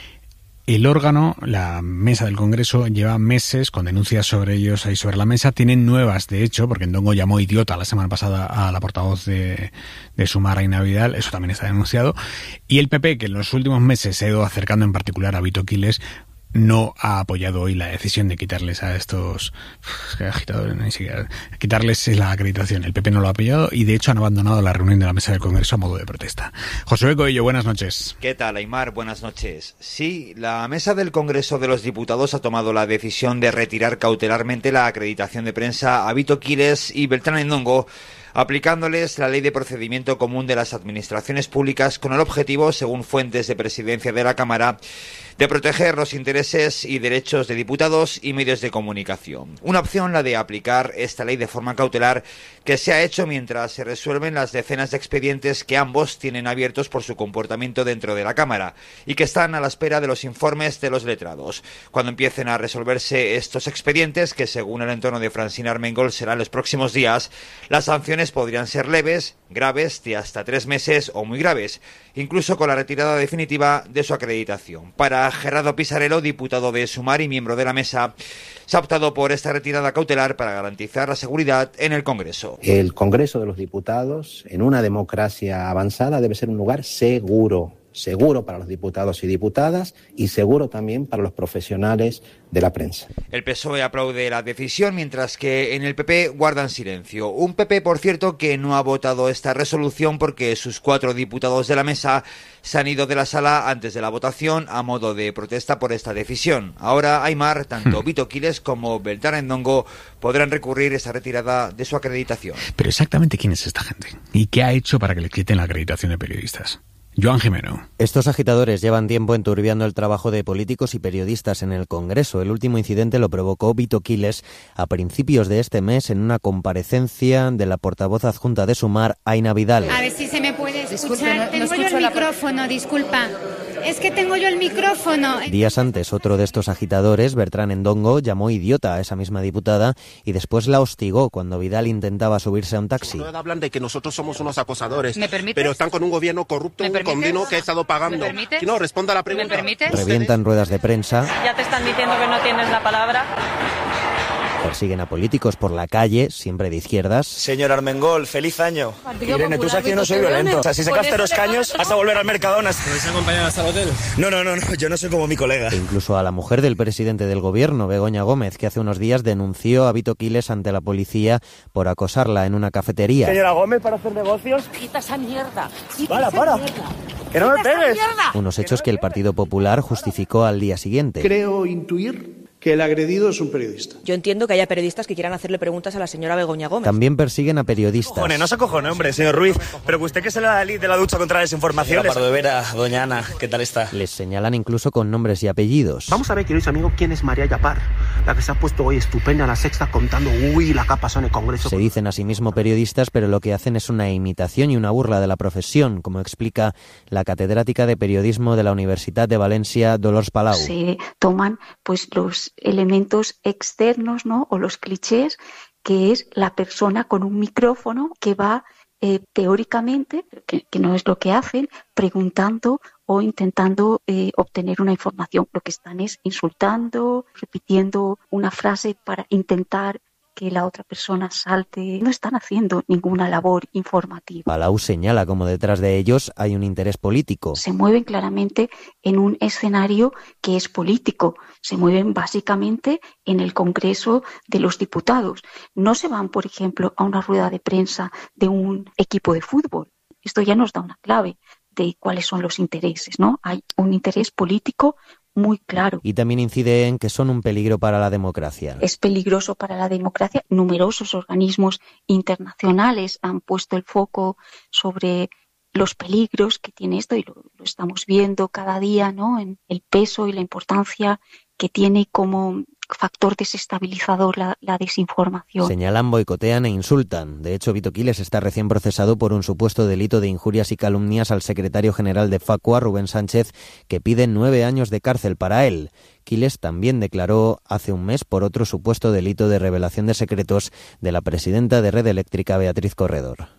El órgano, la mesa del Congreso, lleva meses con denuncias sobre ellos ahí sobre la mesa. Tienen nuevas, de hecho, porque Ndongo llamó idiota la semana pasada a la portavoz de, de Sumar, Aina Vidal. Eso también está denunciado. Y el P P, que en los últimos meses se ha ido acercando en particular a Vito Quiles, no ha apoyado hoy la decisión de quitarles a estos agitadores, ni siquiera quitarles la acreditación. El P P no lo ha apoyado y de hecho han abandonado la reunión de la mesa del Congreso a modo de protesta. Josué Coello, buenas noches. ¿Qué tal, Aimar? Buenas noches. Sí, la mesa del Congreso de los Diputados ha tomado la decisión de retirar cautelarmente la acreditación de prensa a Vito Quiles y Bertrán Endongo, aplicándoles la Ley de Procedimiento Común de las Administraciones Públicas con el objetivo, según fuentes de presidencia de la Cámara, de proteger los intereses y derechos de diputados y medios de comunicación. Una opción, la de aplicar esta ley de forma cautelar, que se ha hecho mientras se resuelven las decenas de expedientes que ambos tienen abiertos por su comportamiento dentro de la Cámara y que están a la espera de los informes de los letrados. Cuando empiecen a resolverse estos expedientes, que según el entorno de Francina Armengol será en los próximos días, las sanciones podrían ser leves, graves, de hasta tres meses o muy graves, incluso con la retirada definitiva de su acreditación. Para Gerardo Pisarello, diputado de Sumar y miembro de la mesa, se ha optado por esta retirada cautelar para garantizar la seguridad en el Congreso. El Congreso de los Diputados, en una democracia avanzada, debe ser un lugar seguro. Seguro para los diputados y diputadas y seguro también para los profesionales de la prensa. El P S O E aplaude la decisión, mientras que en el P P guardan silencio. Un P P, por cierto, que no ha votado esta resolución porque sus cuatro diputados de la mesa se han ido de la sala antes de la votación a modo de protesta por esta decisión. Ahora, Aimar, tanto Vito Quiles como Bertrán Endongo podrán recurrir esa retirada de su acreditación. Pero exactamente quién es esta gente y qué ha hecho para que le quiten la acreditación de periodistas. Joan Jimeno. Estos agitadores llevan tiempo enturbiando el trabajo de políticos y periodistas en el Congreso. El último incidente lo provocó Vito Quiles a principios de este mes en una comparecencia de la portavoz adjunta de Sumar, Aina Vidal. A ver si se me puede escuchar. Disculpe, no, no tengo yo el la... micrófono, disculpa. Es que tengo yo el micrófono. Días antes, otro de estos agitadores, Bertrán Endongo, llamó idiota a esa misma diputada y después la hostigó cuando Vidal intentaba subirse a un taxi. Hablan de que nosotros somos unos acosadores, ¿Me permites? pero están con un gobierno corrupto, un comino que ha estado pagando. ¿Me permites? Si no, responda a la pregunta. ¿Me permites? Revientan ruedas de prensa. Ya te están diciendo que no tienes la palabra. Persiguen a políticos por la calle, siempre de izquierdas. Señor Armengol, feliz año. Irene, tú sabes que yo no soy violento. O sea, si se cae los caños, vas a volver al Mercadona. ¿Me vais a acompañar hasta el hotel? No, no, no, no, yo no soy como mi colega. E incluso a la mujer del presidente del gobierno, Begoña Gómez, que hace unos días denunció a Vito Quiles ante la policía por acosarla en una cafetería. Señora Gómez, para hacer negocios. Quita esa mierda. Quita para, esa para. Mierda. Que no me pegues. Unos hechos que el Partido Popular justificó al día siguiente. Creo intuir que el agredido es un periodista. Yo entiendo que haya periodistas que quieran hacerle preguntas a la señora Begoña Gómez. También persiguen a periodistas. Cojone, no se acojone, hombre, señor Ruiz, pero que usted que es la elite de la lucha contra la desinformación. Señora Pardovera, doña Ana, ¿qué tal está? Les señalan incluso con nombres y apellidos. Vamos a ver, queridos amigos, quién es María Yapar, la que se ha puesto hoy estupenda en La Sexta contando, uy, la que ha pasado en el Congreso. Se dicen a sí mismos periodistas, pero lo que hacen es una imitación y una burla de la profesión, como explica la catedrática de periodismo de la Universidad de Valencia, Dolors Palau. Se toman pues los elementos externos, ¿no? O los clichés, que es la persona con un micrófono que va eh, teóricamente, que, que no es lo que hacen, preguntando o intentando eh, obtener una información. Lo que están es insultando, repitiendo una frase para intentar que la otra persona salte. No están haciendo ninguna labor informativa. Palau señala como detrás de ellos hay un interés político. Se mueven claramente en un escenario que es político. Se mueven básicamente en el Congreso de los Diputados. No se van, por ejemplo, a una rueda de prensa de un equipo de fútbol. Esto ya nos da una clave de cuáles son los intereses, ¿no? Hay un interés político muy claro. Y también incide en que son un peligro para la democracia. Es peligroso para la democracia. Numerosos organismos internacionales han puesto el foco sobre los peligros que tiene esto y lo, lo estamos viendo cada día, ¿no? En el peso y la importancia que tiene como factor desestabilizador la, la desinformación. Señalan, boicotean e insultan. De hecho, Vito Quiles está recién procesado por un supuesto delito de injurias y calumnias al secretario general de Facua, Rubén Sánchez, que pide nueve años de cárcel para él. Quiles también declaró hace un mes por otro supuesto delito de revelación de secretos de la presidenta de Red Eléctrica, Beatriz Corredor.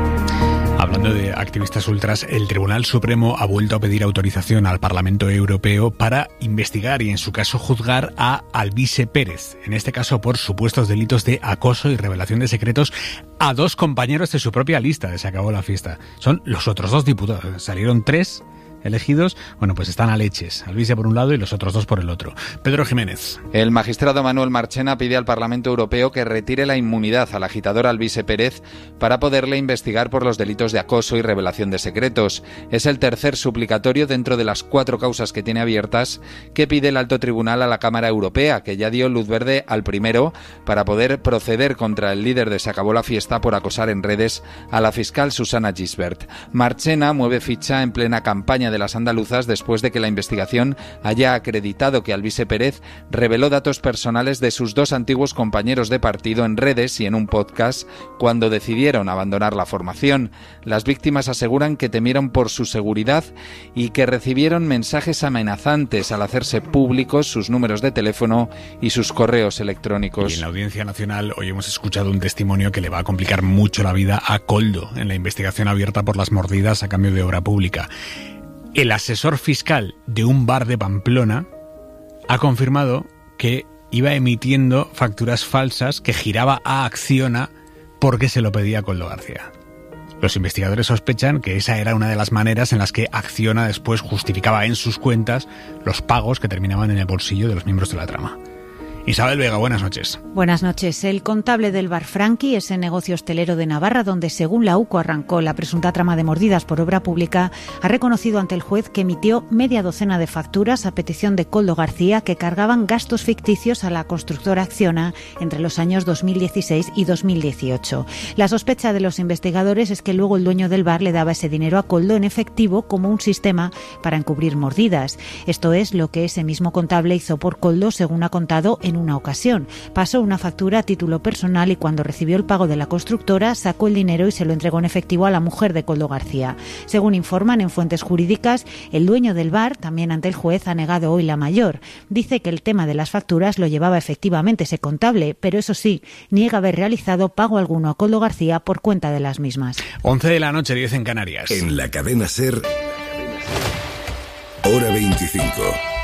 Hablando de activistas ultras, el Tribunal Supremo ha vuelto a pedir autorización al Parlamento Europeo para investigar y, en su caso, juzgar a Alvise Pérez, en este caso por supuestos delitos de acoso y revelación de secretos a dos compañeros de su propia lista de Se acabó la fiesta. Son los otros dos diputados. Salieron tres elegidos, bueno, pues están a leches. Alvise por un lado y los otros dos por el otro. Pedro Jiménez. El magistrado Manuel Marchena pide al Parlamento Europeo que retire la inmunidad al agitador Alvise Pérez para poderle investigar por los delitos de acoso y revelación de secretos. Es el tercer suplicatorio dentro de las cuatro causas que tiene abiertas que pide el alto tribunal a la Cámara Europea, que ya dio luz verde al primero para poder proceder contra el líder de Se acabó la fiesta por acosar en redes a la fiscal Susana Gisbert. Marchena mueve ficha en plena campaña de las andaluzas después de que la investigación haya acreditado que Alvise Pérez reveló datos personales de sus dos antiguos compañeros de partido en redes y en un podcast cuando decidieron abandonar la formación. Las víctimas aseguran que temieron por su seguridad y que recibieron mensajes amenazantes al hacerse públicos sus números de teléfono y sus correos electrónicos. Y en la Audiencia Nacional hoy hemos escuchado un testimonio que le va a complicar mucho la vida a Koldo en la investigación abierta por las mordidas a cambio de obra pública. El asesor fiscal de un bar de Pamplona ha confirmado que iba emitiendo facturas falsas que giraba a Acciona porque se lo pedía Koldo García. Los investigadores sospechan que esa era una de las maneras en las que Acciona después justificaba en sus cuentas los pagos que terminaban en el bolsillo de los miembros de la trama. Isabel Vega, buenas noches. Buenas noches. El contable del bar Franqui, ese negocio hostelero de Navarra donde según la UCO arrancó la presunta trama de mordidas por obra pública, ha reconocido ante el juez que emitió media docena de facturas a petición de Koldo García que cargaban gastos ficticios a la constructora Acciona entre los años dos mil dieciséis y dos mil dieciocho. La sospecha de los investigadores es que luego el dueño del bar le daba ese dinero a Koldo en efectivo como un sistema para encubrir mordidas. Esto es lo que ese mismo contable hizo por Koldo, según ha contado en una ocasión. Pasó una factura a título personal y cuando recibió el pago de la constructora sacó el dinero y se lo entregó en efectivo a la mujer de Koldo García. Según informan en fuentes jurídicas, el dueño del bar, también ante el juez, ha negado hoy la mayor. Dice que el tema de las facturas lo llevaba efectivamente ese contable, pero eso sí, niega haber realizado pago alguno a Koldo García por cuenta de las mismas. once de la noche, diez en Canarias. En la cadena SER, hora veinticinco.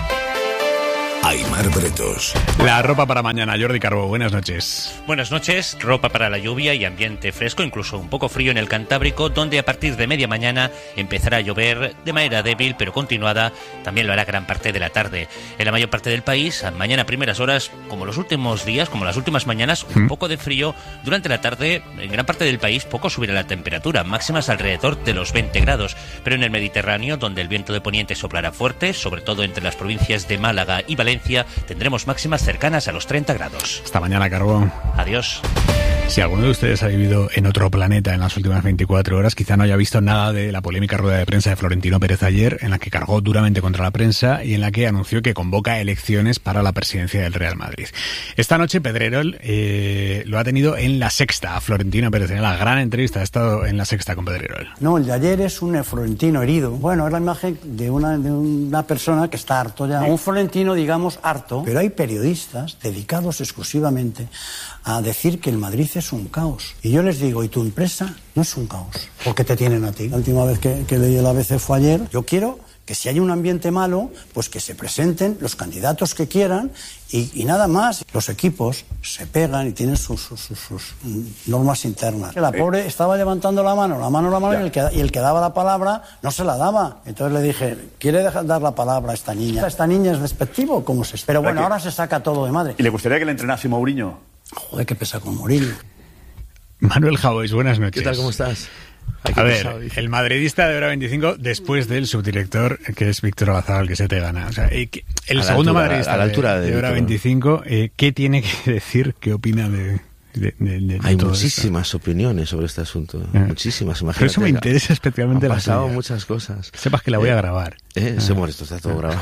Aimar Bretos. La ropa para mañana, Jordi Carbó, buenas noches. Buenas noches, ropa para la lluvia y ambiente fresco, incluso un poco frío en el Cantábrico, donde a partir de media mañana empezará a llover de manera débil pero continuada, también lo hará gran parte de la tarde. En la mayor parte del país, mañana a primeras horas, como los últimos días, como las últimas mañanas, un poco de frío. Durante la tarde, en gran parte del país, poco subirá la temperatura, máximas alrededor de los veinte grados, pero en el Mediterráneo, donde el viento de poniente soplará fuerte, sobre todo entre las provincias de Málaga y Valencia, tendremos máximas cercanas a los treinta grados. Hasta mañana, Carbón. Adiós. Si alguno de ustedes ha vivido en otro planeta en las últimas veinticuatro horas, quizá no haya visto nada de la polémica rueda de prensa de Florentino Pérez ayer, en la que cargó duramente contra la prensa y en la que anunció que convoca elecciones para la presidencia del Real Madrid. Esta noche Pedrerol eh, lo ha tenido en La Sexta, a Florentino Pérez. En la gran entrevista ha estado en La Sexta con Pedrerol. No, el de ayer es un Florentino herido. Bueno, es la imagen de una, de una persona que está harto ya. Un Florentino, digamos, harto. Pero hay periodistas dedicados exclusivamente a decir que el Madrid es un caos. Y yo les digo, ¿y tu empresa no es un caos? ¿Por qué te tienen a ti? La última vez que, que leí el A B C fue ayer. Yo quiero que si hay un ambiente malo, pues que se presenten los candidatos que quieran y, y nada más. Los equipos se pegan y tienen sus, sus, sus, sus normas internas. La pobre estaba levantando la mano, la mano, la mano, y el, que, y el que daba la palabra no se la daba. Entonces le dije, ¿quiere dejar dar la palabra a esta niña? ¿Esta niña es despectivo? ¿Cómo se espera? Pero bueno, ahora se saca todo de madre. ¿Y le gustaría que le entrenase Mourinho? Joder, qué pesa con Mourinho. Manuel Jaues, buenas noches. ¿Qué tal, cómo estás? Aquí a ver, pasado, el madridista de hora veinticinco después del subdirector, que es Víctor Olazábal, que se te gana. O sea, el segundo altura, madridista a la altura de, de, de hora veinticinco, eh, ¿qué tiene que decir, qué opina de...? De, de, de, de Hay muchísimas esto. opiniones sobre este asunto, eh. muchísimas. Imagínate, pero eso me interesa especialmente. Han la pasado tuya. muchas cosas. Sepas que la voy eh, a grabar. Eh, ah. Se muere, esto está todo grabado.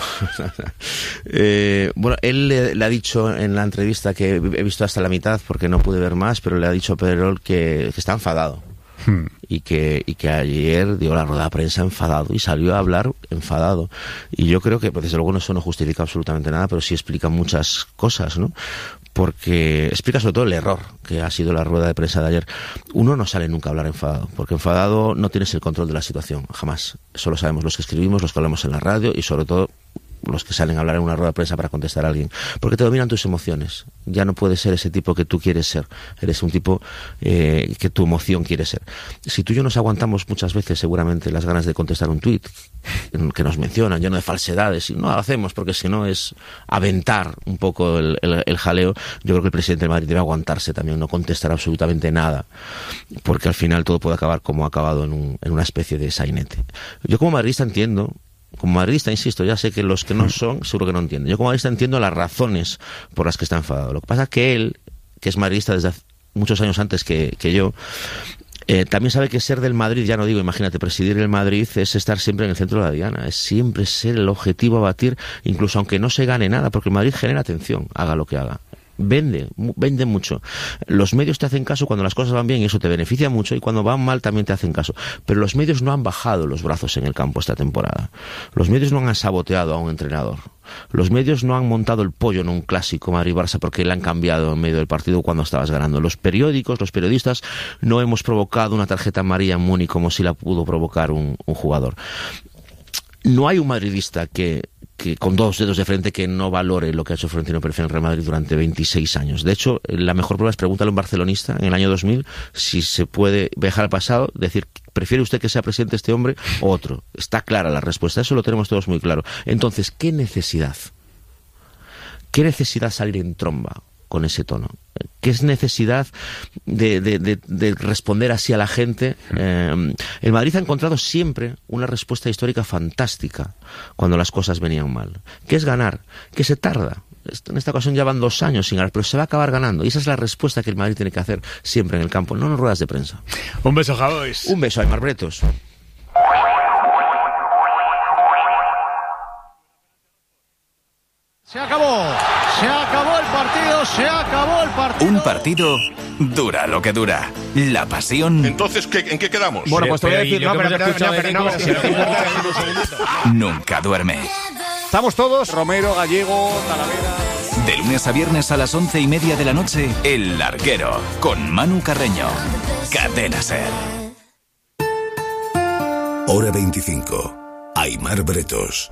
eh, bueno, él le, le ha dicho en la entrevista, que he visto hasta la mitad porque no pude ver más, pero le ha dicho a Pedrerol que, que está enfadado. Hmm. Y que, y que ayer dio la rueda de prensa enfadado y salió a hablar enfadado. Y yo creo que, pues, desde luego, eso no justifica absolutamente nada, pero sí explica muchas cosas, ¿no? Porque explica sobre todo el error que ha sido la rueda de prensa de ayer. Uno no sale nunca a hablar enfadado, porque enfadado no tienes el control de la situación, jamás. Eso lo sabemos los que escribimos, los que hablamos en la radio y sobre todo los que salen a hablar en una rueda de prensa para contestar a alguien, porque te dominan tus emociones. Ya no puedes ser ese tipo que tú quieres ser, eres un tipo eh, que tu emoción quiere ser. Si tú y yo nos aguantamos muchas veces seguramente las ganas de contestar un tuit que nos mencionan, lleno de falsedades, y no lo hacemos porque si no es aventar un poco el, el, el jaleo. Yo creo que el presidente de Madrid debe aguantarse también, no contestar absolutamente nada, porque al final todo puede acabar como ha acabado en, un, en una especie de sainete. Yo como madridista entiendo, como madridista, insisto, ya sé que los que no son, seguro que no entienden. Yo como madridista entiendo las razones por las que está enfadado. Lo que pasa es que él, que es madridista desde muchos años antes que, que yo, eh, también sabe que ser del Madrid, ya no digo, imagínate, presidir el Madrid es estar siempre en el centro de la diana, es siempre ser el objetivo a batir, incluso aunque no se gane nada, porque el Madrid genera atención, haga lo que haga. Vende, vende mucho. Los medios te hacen caso cuando las cosas van bien y eso te beneficia mucho, y cuando van mal también te hacen caso. Pero los medios no han bajado los brazos en el campo esta temporada. Los medios no han saboteado a un entrenador. Los medios no han montado el pollo en un clásico Madrid-Barça porque le han cambiado en medio del partido cuando estabas ganando. Los periódicos, los periodistas no hemos provocado una tarjeta amarilla en Múnich como si la pudo provocar un, un jugador. No hay un madridista que, que con dos dedos de frente que no valore lo que ha hecho Florentino Pérez en el Real Madrid durante veintiséis años. De hecho, la mejor prueba es pregúntale a un barcelonista en el año dos mil si se puede viajar al pasado, decir, ¿prefiere usted que sea presidente este hombre o otro? Está clara la respuesta, eso lo tenemos todos muy claro. Entonces, ¿qué necesidad? ¿qué necesidad salir en tromba con ese tono? ¿Qué es necesidad de, de, de, de responder así a la gente? Eh, el Madrid ha encontrado siempre una respuesta histórica fantástica cuando las cosas venían mal. ¿Qué es ganar? ¿Qué se tarda? En esta ocasión ya van dos años sin ganar, pero se va a acabar ganando. Y esa es la respuesta que el Madrid tiene que hacer siempre en el campo, no en ruedas de prensa. Un beso, Javois. Un beso, Aimar Bretos. Se acabó, se acabó el partido, se acabó el partido. Un partido dura lo que dura. La pasión. Entonces, ¿qué, ¿en qué quedamos? Bueno, pues te voy a decir, no, pero, pero, no, pero no, no, nunca duerme. Estamos todos, Romero, Gallego, Talavera. De lunes a viernes a las once y media de la noche, El Larguero, con Manu Carreño. Cadena Ser. Hora veinticinco. Aimar Bretos.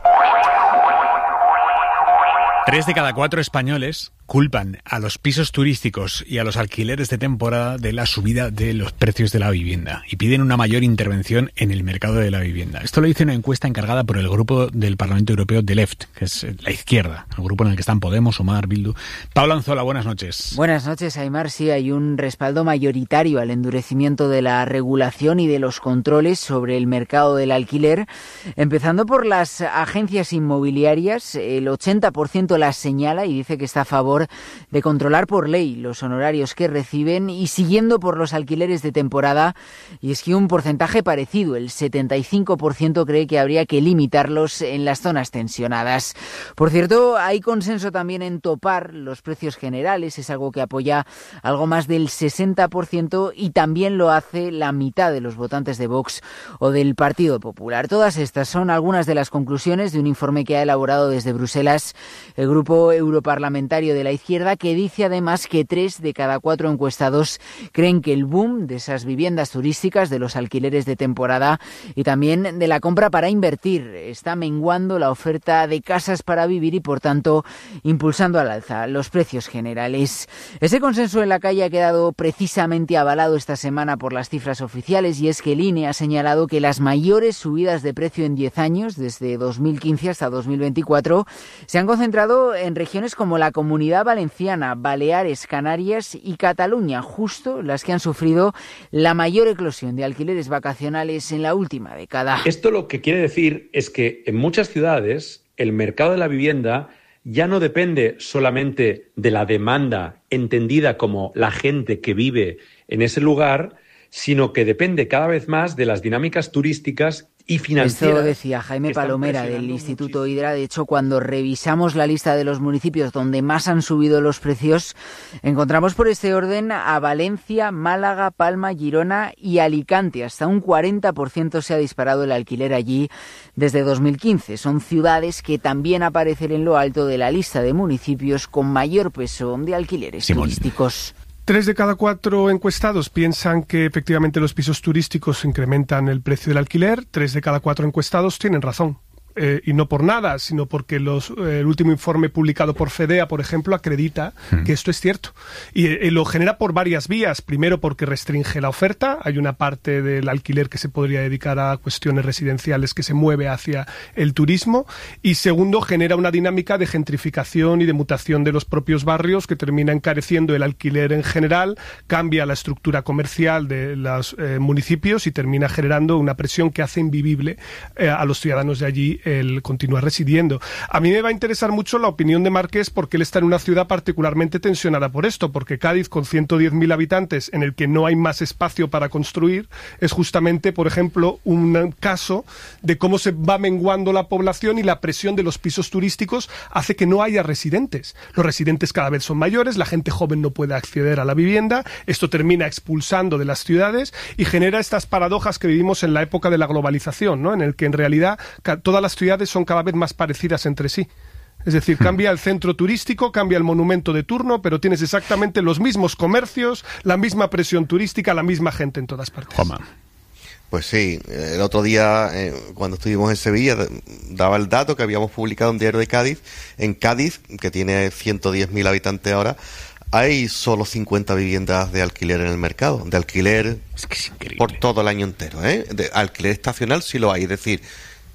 Tres de cada cuatro españoles culpan a los pisos turísticos y a los alquileres de temporada de la subida de los precios de la vivienda y piden una mayor intervención en el mercado de la vivienda. Esto lo dice una encuesta encargada por el grupo del Parlamento Europeo de Left, que es la izquierda, el grupo en el que están Podemos, Sumar, Bildu. Pablo Anzola, buenas noches. Buenas noches, Aimar. Sí, hay un respaldo mayoritario al endurecimiento de la regulación y de los controles sobre el mercado del alquiler, empezando por las agencias inmobiliarias. El ochenta por ciento las señala y dice que está a favor de controlar por ley los honorarios que reciben, y siguiendo por los alquileres de temporada, y es que un porcentaje parecido, el setenta y cinco por ciento, cree que habría que limitarlos en las zonas tensionadas. Por cierto, hay consenso también en topar los precios generales, es algo que apoya algo más del sesenta por ciento, y también lo hace la mitad de los votantes de Vox o del Partido Popular. Todas estas son algunas de las conclusiones de un informe que ha elaborado desde Bruselas el grupo europarlamentario de la izquierda, que dice además que tres de cada cuatro encuestados creen que el boom de esas viviendas turísticas, de los alquileres de temporada y también de la compra para invertir, está menguando la oferta de casas para vivir y, por tanto, impulsando al alza los precios generales. Ese consenso en la calle ha quedado precisamente avalado esta semana por las cifras oficiales, y es que el I N E ha señalado que las mayores subidas de precio en diez años, desde dos mil quince hasta dos mil veinticuatro, se han concentrado en regiones como la Comunidad Valenciana, Baleares, Canarias y Cataluña, justo las que han sufrido la mayor eclosión de alquileres vacacionales en la última década. Esto lo que quiere decir es que en muchas ciudades el mercado de la vivienda ya no depende solamente de la demanda entendida como la gente que vive en ese lugar, sino que depende cada vez más de las dinámicas turísticas y financieras. Esto decía Jaime Palomera del Instituto Hidra. De hecho, cuando revisamos la lista de los municipios donde más han subido los precios, encontramos por este orden a Valencia, Málaga, Palma, Girona y Alicante. Hasta un cuarenta por ciento se ha disparado el alquiler allí desde dos mil quince. Son ciudades que también aparecen en lo alto de la lista de municipios con mayor peso de alquileres Simón. turísticos. Tres de cada cuatro encuestados piensan que efectivamente los pisos turísticos incrementan el precio del alquiler. Tres de cada cuatro encuestados tienen razón. Eh, y no por nada, sino porque los, eh, el último informe publicado por FEDEA, por ejemplo, acredita hmm. que esto es cierto. Y eh, lo genera por varias vías. Primero, porque restringe la oferta. Hay una parte del alquiler que se podría dedicar a cuestiones residenciales que se mueve hacia el turismo. Y segundo, genera una dinámica de gentrificación y de mutación de los propios barrios que termina encareciendo el alquiler en general, cambia la estructura comercial de los eh, municipios y termina generando una presión que hace invivible eh, a los ciudadanos de allí el continuar residiendo. A mí me va a interesar mucho la opinión de Marqués, porque él está en una ciudad particularmente tensionada por esto, porque Cádiz, con ciento diez mil habitantes, en el que no hay más espacio para construir, es justamente, por ejemplo, un caso de cómo se va menguando la población, y la presión de los pisos turísticos hace que no haya residentes. Los residentes cada vez son mayores, la gente joven no puede acceder a la vivienda, esto termina expulsando de las ciudades y genera estas paradojas que vivimos en la época de la globalización, ¿no? En el que en realidad todas las ciudades son cada vez más parecidas entre sí. Es decir, cambia el centro turístico, cambia el monumento de turno, pero tienes exactamente los mismos comercios, la misma presión turística, la misma gente en todas partes. Joma. Pues sí, el otro día, eh, cuando estuvimos en Sevilla, daba el dato que habíamos publicado en Diario de Cádiz. En Cádiz, que tiene ciento diez mil habitantes ahora, hay solo cincuenta viviendas de alquiler en el mercado. De alquiler es que es increíble. Por todo el año entero, ¿eh? De alquiler estacional sí lo hay, es decir,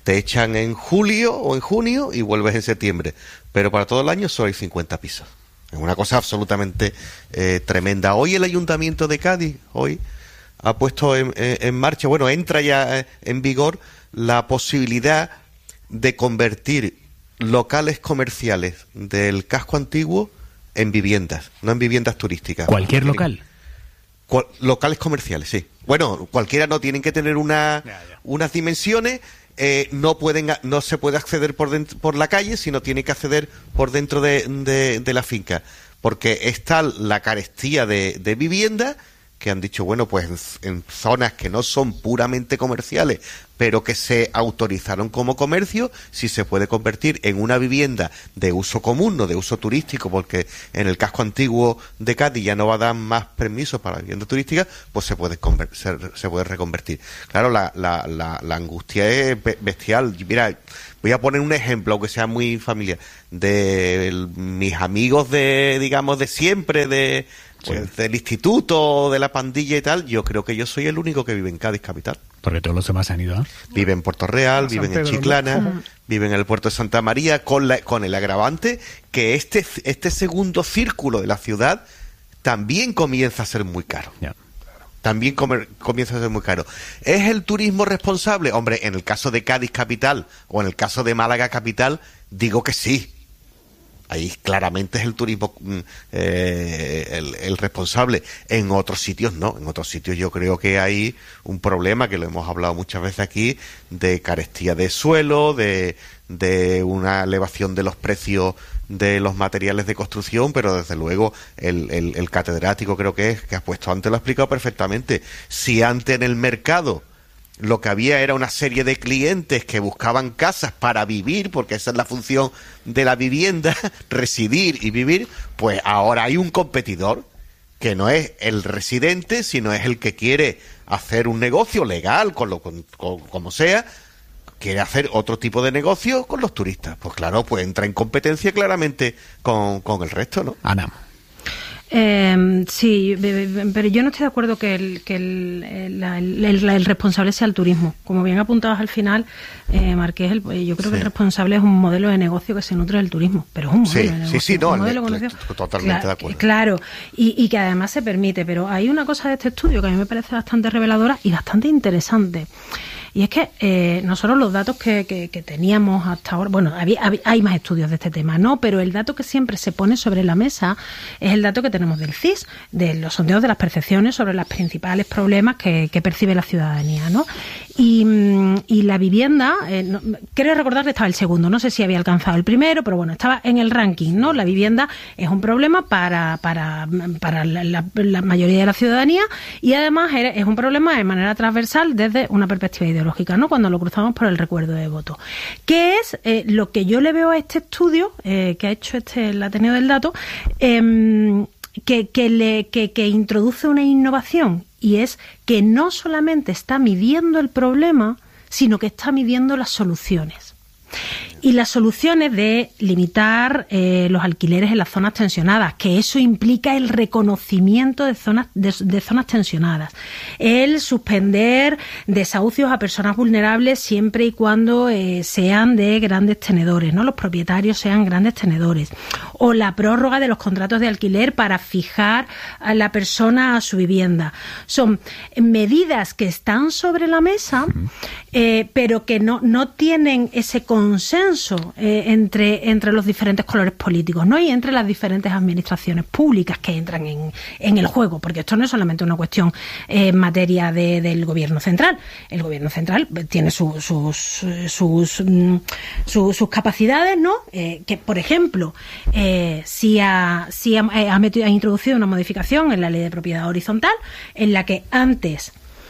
te echan en julio o en junio y vuelves en septiembre. Pero para todo el año solo hay cincuenta pisos. Es una cosa absolutamente eh, tremenda. Hoy el Ayuntamiento de Cádiz, hoy, ha puesto en, en marcha, bueno, entra ya en vigor la posibilidad de convertir locales comerciales del casco antiguo en viviendas, no en viviendas turísticas. ¿Cualquier local? Cual, locales comerciales, sí. Bueno, cualquiera, no tienen que tener una, ya, ya. unas dimensiones, eh, no pueden, no se puede acceder por dentro, por la calle, sino tiene que acceder por dentro de, de, de la finca, porque está la carestía de, de vivienda, que han dicho, bueno, pues en, en zonas que no son puramente comerciales, pero que se autorizaron como comercio, si se puede convertir en una vivienda de uso común, no de uso turístico, porque en el casco antiguo de Cádiz ya no va a dar más permisos para vivienda turística, pues se puede conver- se, se puede reconvertir. Claro, la, la, la, la angustia es bestial. Mira, voy a poner un ejemplo, aunque sea muy familiar, de el, mis amigos de, digamos, de siempre, de pues, sí. del instituto, de la pandilla y tal. Yo creo que yo soy el único que vive en Cádiz capital. Porque todos los demás han ido, ¿eh? Viven en Puerto Real, viven en Chiclana, ¿no? Viven en el puerto de Santa María, con la, con el agravante que este, este segundo círculo de la ciudad también comienza a ser muy caro. Yeah. También comer, comienza a ser muy caro. ¿Es el turismo responsable? Hombre, en el caso de Cádiz capital o en el caso de Málaga capital, digo que sí. Ahí claramente es el turismo eh, el, el responsable. En otros sitios no. En otros sitios yo creo que hay un problema, que lo hemos hablado muchas veces aquí, de carestía de suelo, de, de una elevación de los precios de los materiales de construcción, pero desde luego el, el, el catedrático creo que es, que ha puesto antes, lo ha explicado perfectamente. Si antes en el mercado lo que había era una serie de clientes que buscaban casas para vivir, porque esa es la función de la vivienda, residir y vivir, pues ahora hay un competidor que no es el residente, sino es el que quiere hacer un negocio legal, con lo con, con, como sea, quiere hacer otro tipo de negocio con los turistas. Pues claro, pues entra en competencia claramente con, con el resto, ¿no? Ana. Eh, sí, pero yo no estoy de acuerdo que el, que el, el, el, el, el responsable sea el turismo. Como bien apuntabas al final, eh, Marqués, el, yo creo sí. que el responsable es un modelo de negocio que se nutre del turismo, pero es un modelo sí, de negocio. Sí, sí, no, un modelo le, le, le, totalmente claro, de acuerdo. Claro, y, y que además se permite, pero hay una cosa de este estudio que a mí me parece bastante reveladora y bastante interesante. Y es que eh, nosotros los datos que, que, que teníamos hasta ahora, bueno, había, había, hay más estudios de este tema, ¿no? Pero el dato que siempre se pone sobre la mesa es el dato que tenemos del C I S, de los sondeos de las percepciones sobre los principales problemas que, que percibe la ciudadanía, ¿no? Y, y la vivienda, eh, no, quiero recordar que estaba el segundo, no sé si había alcanzado el primero, pero bueno, estaba en el ranking, ¿no? La vivienda es un problema para, para, para la, la, la mayoría de la ciudadanía y además es un problema de manera transversal desde una perspectiva ideológica, ¿no? Cuando lo cruzamos por el recuerdo de voto. ¿Qué es eh, lo que yo le veo a este estudio eh, que ha hecho este el Ateneo del Dato? Eh, que, que, le, que, que introduce una innovación, y es que no solamente está midiendo el problema, sino que está midiendo las soluciones. Y las soluciones de limitar eh, los alquileres en las zonas tensionadas, que eso implica el reconocimiento de zonas de, de zonas tensionadas, el suspender desahucios a personas vulnerables siempre y cuando eh, sean de grandes tenedores, no los propietarios sean grandes tenedores, o la prórroga de los contratos de alquiler para fijar a la persona a su vivienda. Son medidas que están sobre la mesa, eh, pero que no, no tienen ese consenso Eh, entre, entre los diferentes colores políticos, ¿no? Y entre las diferentes administraciones públicas que entran en, en el juego, porque esto no es solamente una cuestión eh, en materia de, del gobierno central. El gobierno central tiene su, sus, sus, mm, su, sus capacidades, ¿no? Eh, que, por ejemplo, eh, si, ha, si ha, ha, metido, ha introducido una modificación en la ley de propiedad horizontal, en la que antes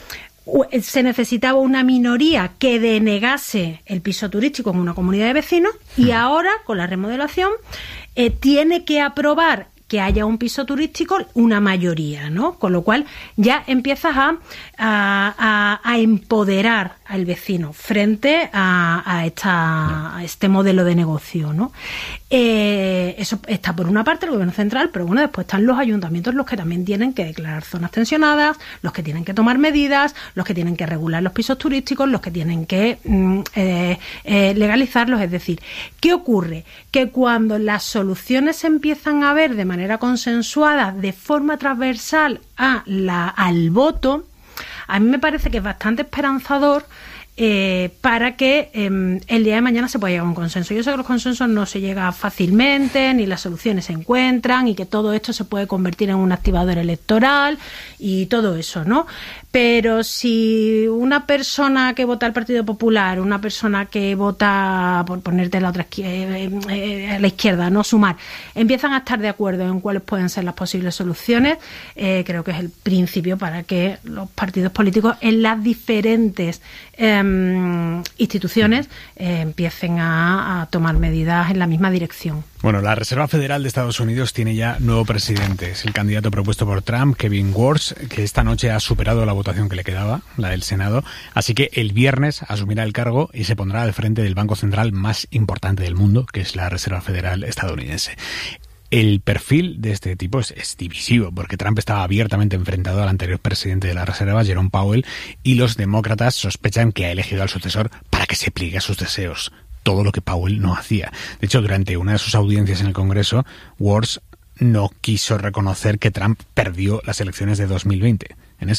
se necesitaba una minoría que denegase el piso turístico en una comunidad de vecinos, y ahora, con la remodelación, eh, tiene que aprobar que haya un piso turístico una mayoría, ¿no? Con lo cual ya empiezas a, a, a empoderar al vecino frente a, a, esta, a este modelo de negocio, ¿no? Eh, eso está por una parte el gobierno central, pero bueno, después están los ayuntamientos, los que también tienen que declarar zonas tensionadas, los que tienen que tomar medidas, los que tienen que regular los pisos turísticos, los que tienen que mm, eh, eh, legalizarlos. Es decir, ¿qué ocurre? Que cuando las soluciones se empiezan a ver de manera consensuada, de forma transversal a la, al voto, a mí me parece que es bastante esperanzador eh, para que eh, el día de mañana se pueda llegar a un consenso. Yo sé que los consensos no se llega fácilmente, ni las soluciones se encuentran, y que todo esto se puede convertir en un activador electoral y todo eso, ¿no? Pero si una persona que vota al Partido Popular, una persona que vota, por ponerte la otra eh, eh, a la izquierda, no Sumar, empiezan a estar de acuerdo en cuáles pueden ser las posibles soluciones, eh, creo que es el principio para que los partidos políticos en las diferentes eh, instituciones eh, empiecen a, a tomar medidas en la misma dirección. Bueno, la Reserva Federal de Estados Unidos tiene ya nuevo presidente. Es el candidato propuesto por Trump, Kevin Warsh, que esta noche ha superado la votación que le quedaba, la del Senado. Así que el viernes asumirá el cargo y se pondrá al frente del banco central más importante del mundo, que es la Reserva Federal estadounidense. El perfil de este tipo es, es divisivo, porque Trump estaba abiertamente enfrentado al anterior presidente de la Reserva, Jerome Powell, y los demócratas sospechan que ha elegido al sucesor para que se pliegue a sus deseos. Todo lo que Powell no hacía. De hecho, durante una de sus audiencias en el Congreso, Warsh no quiso reconocer que Trump perdió las elecciones de dos mil veinte. En ese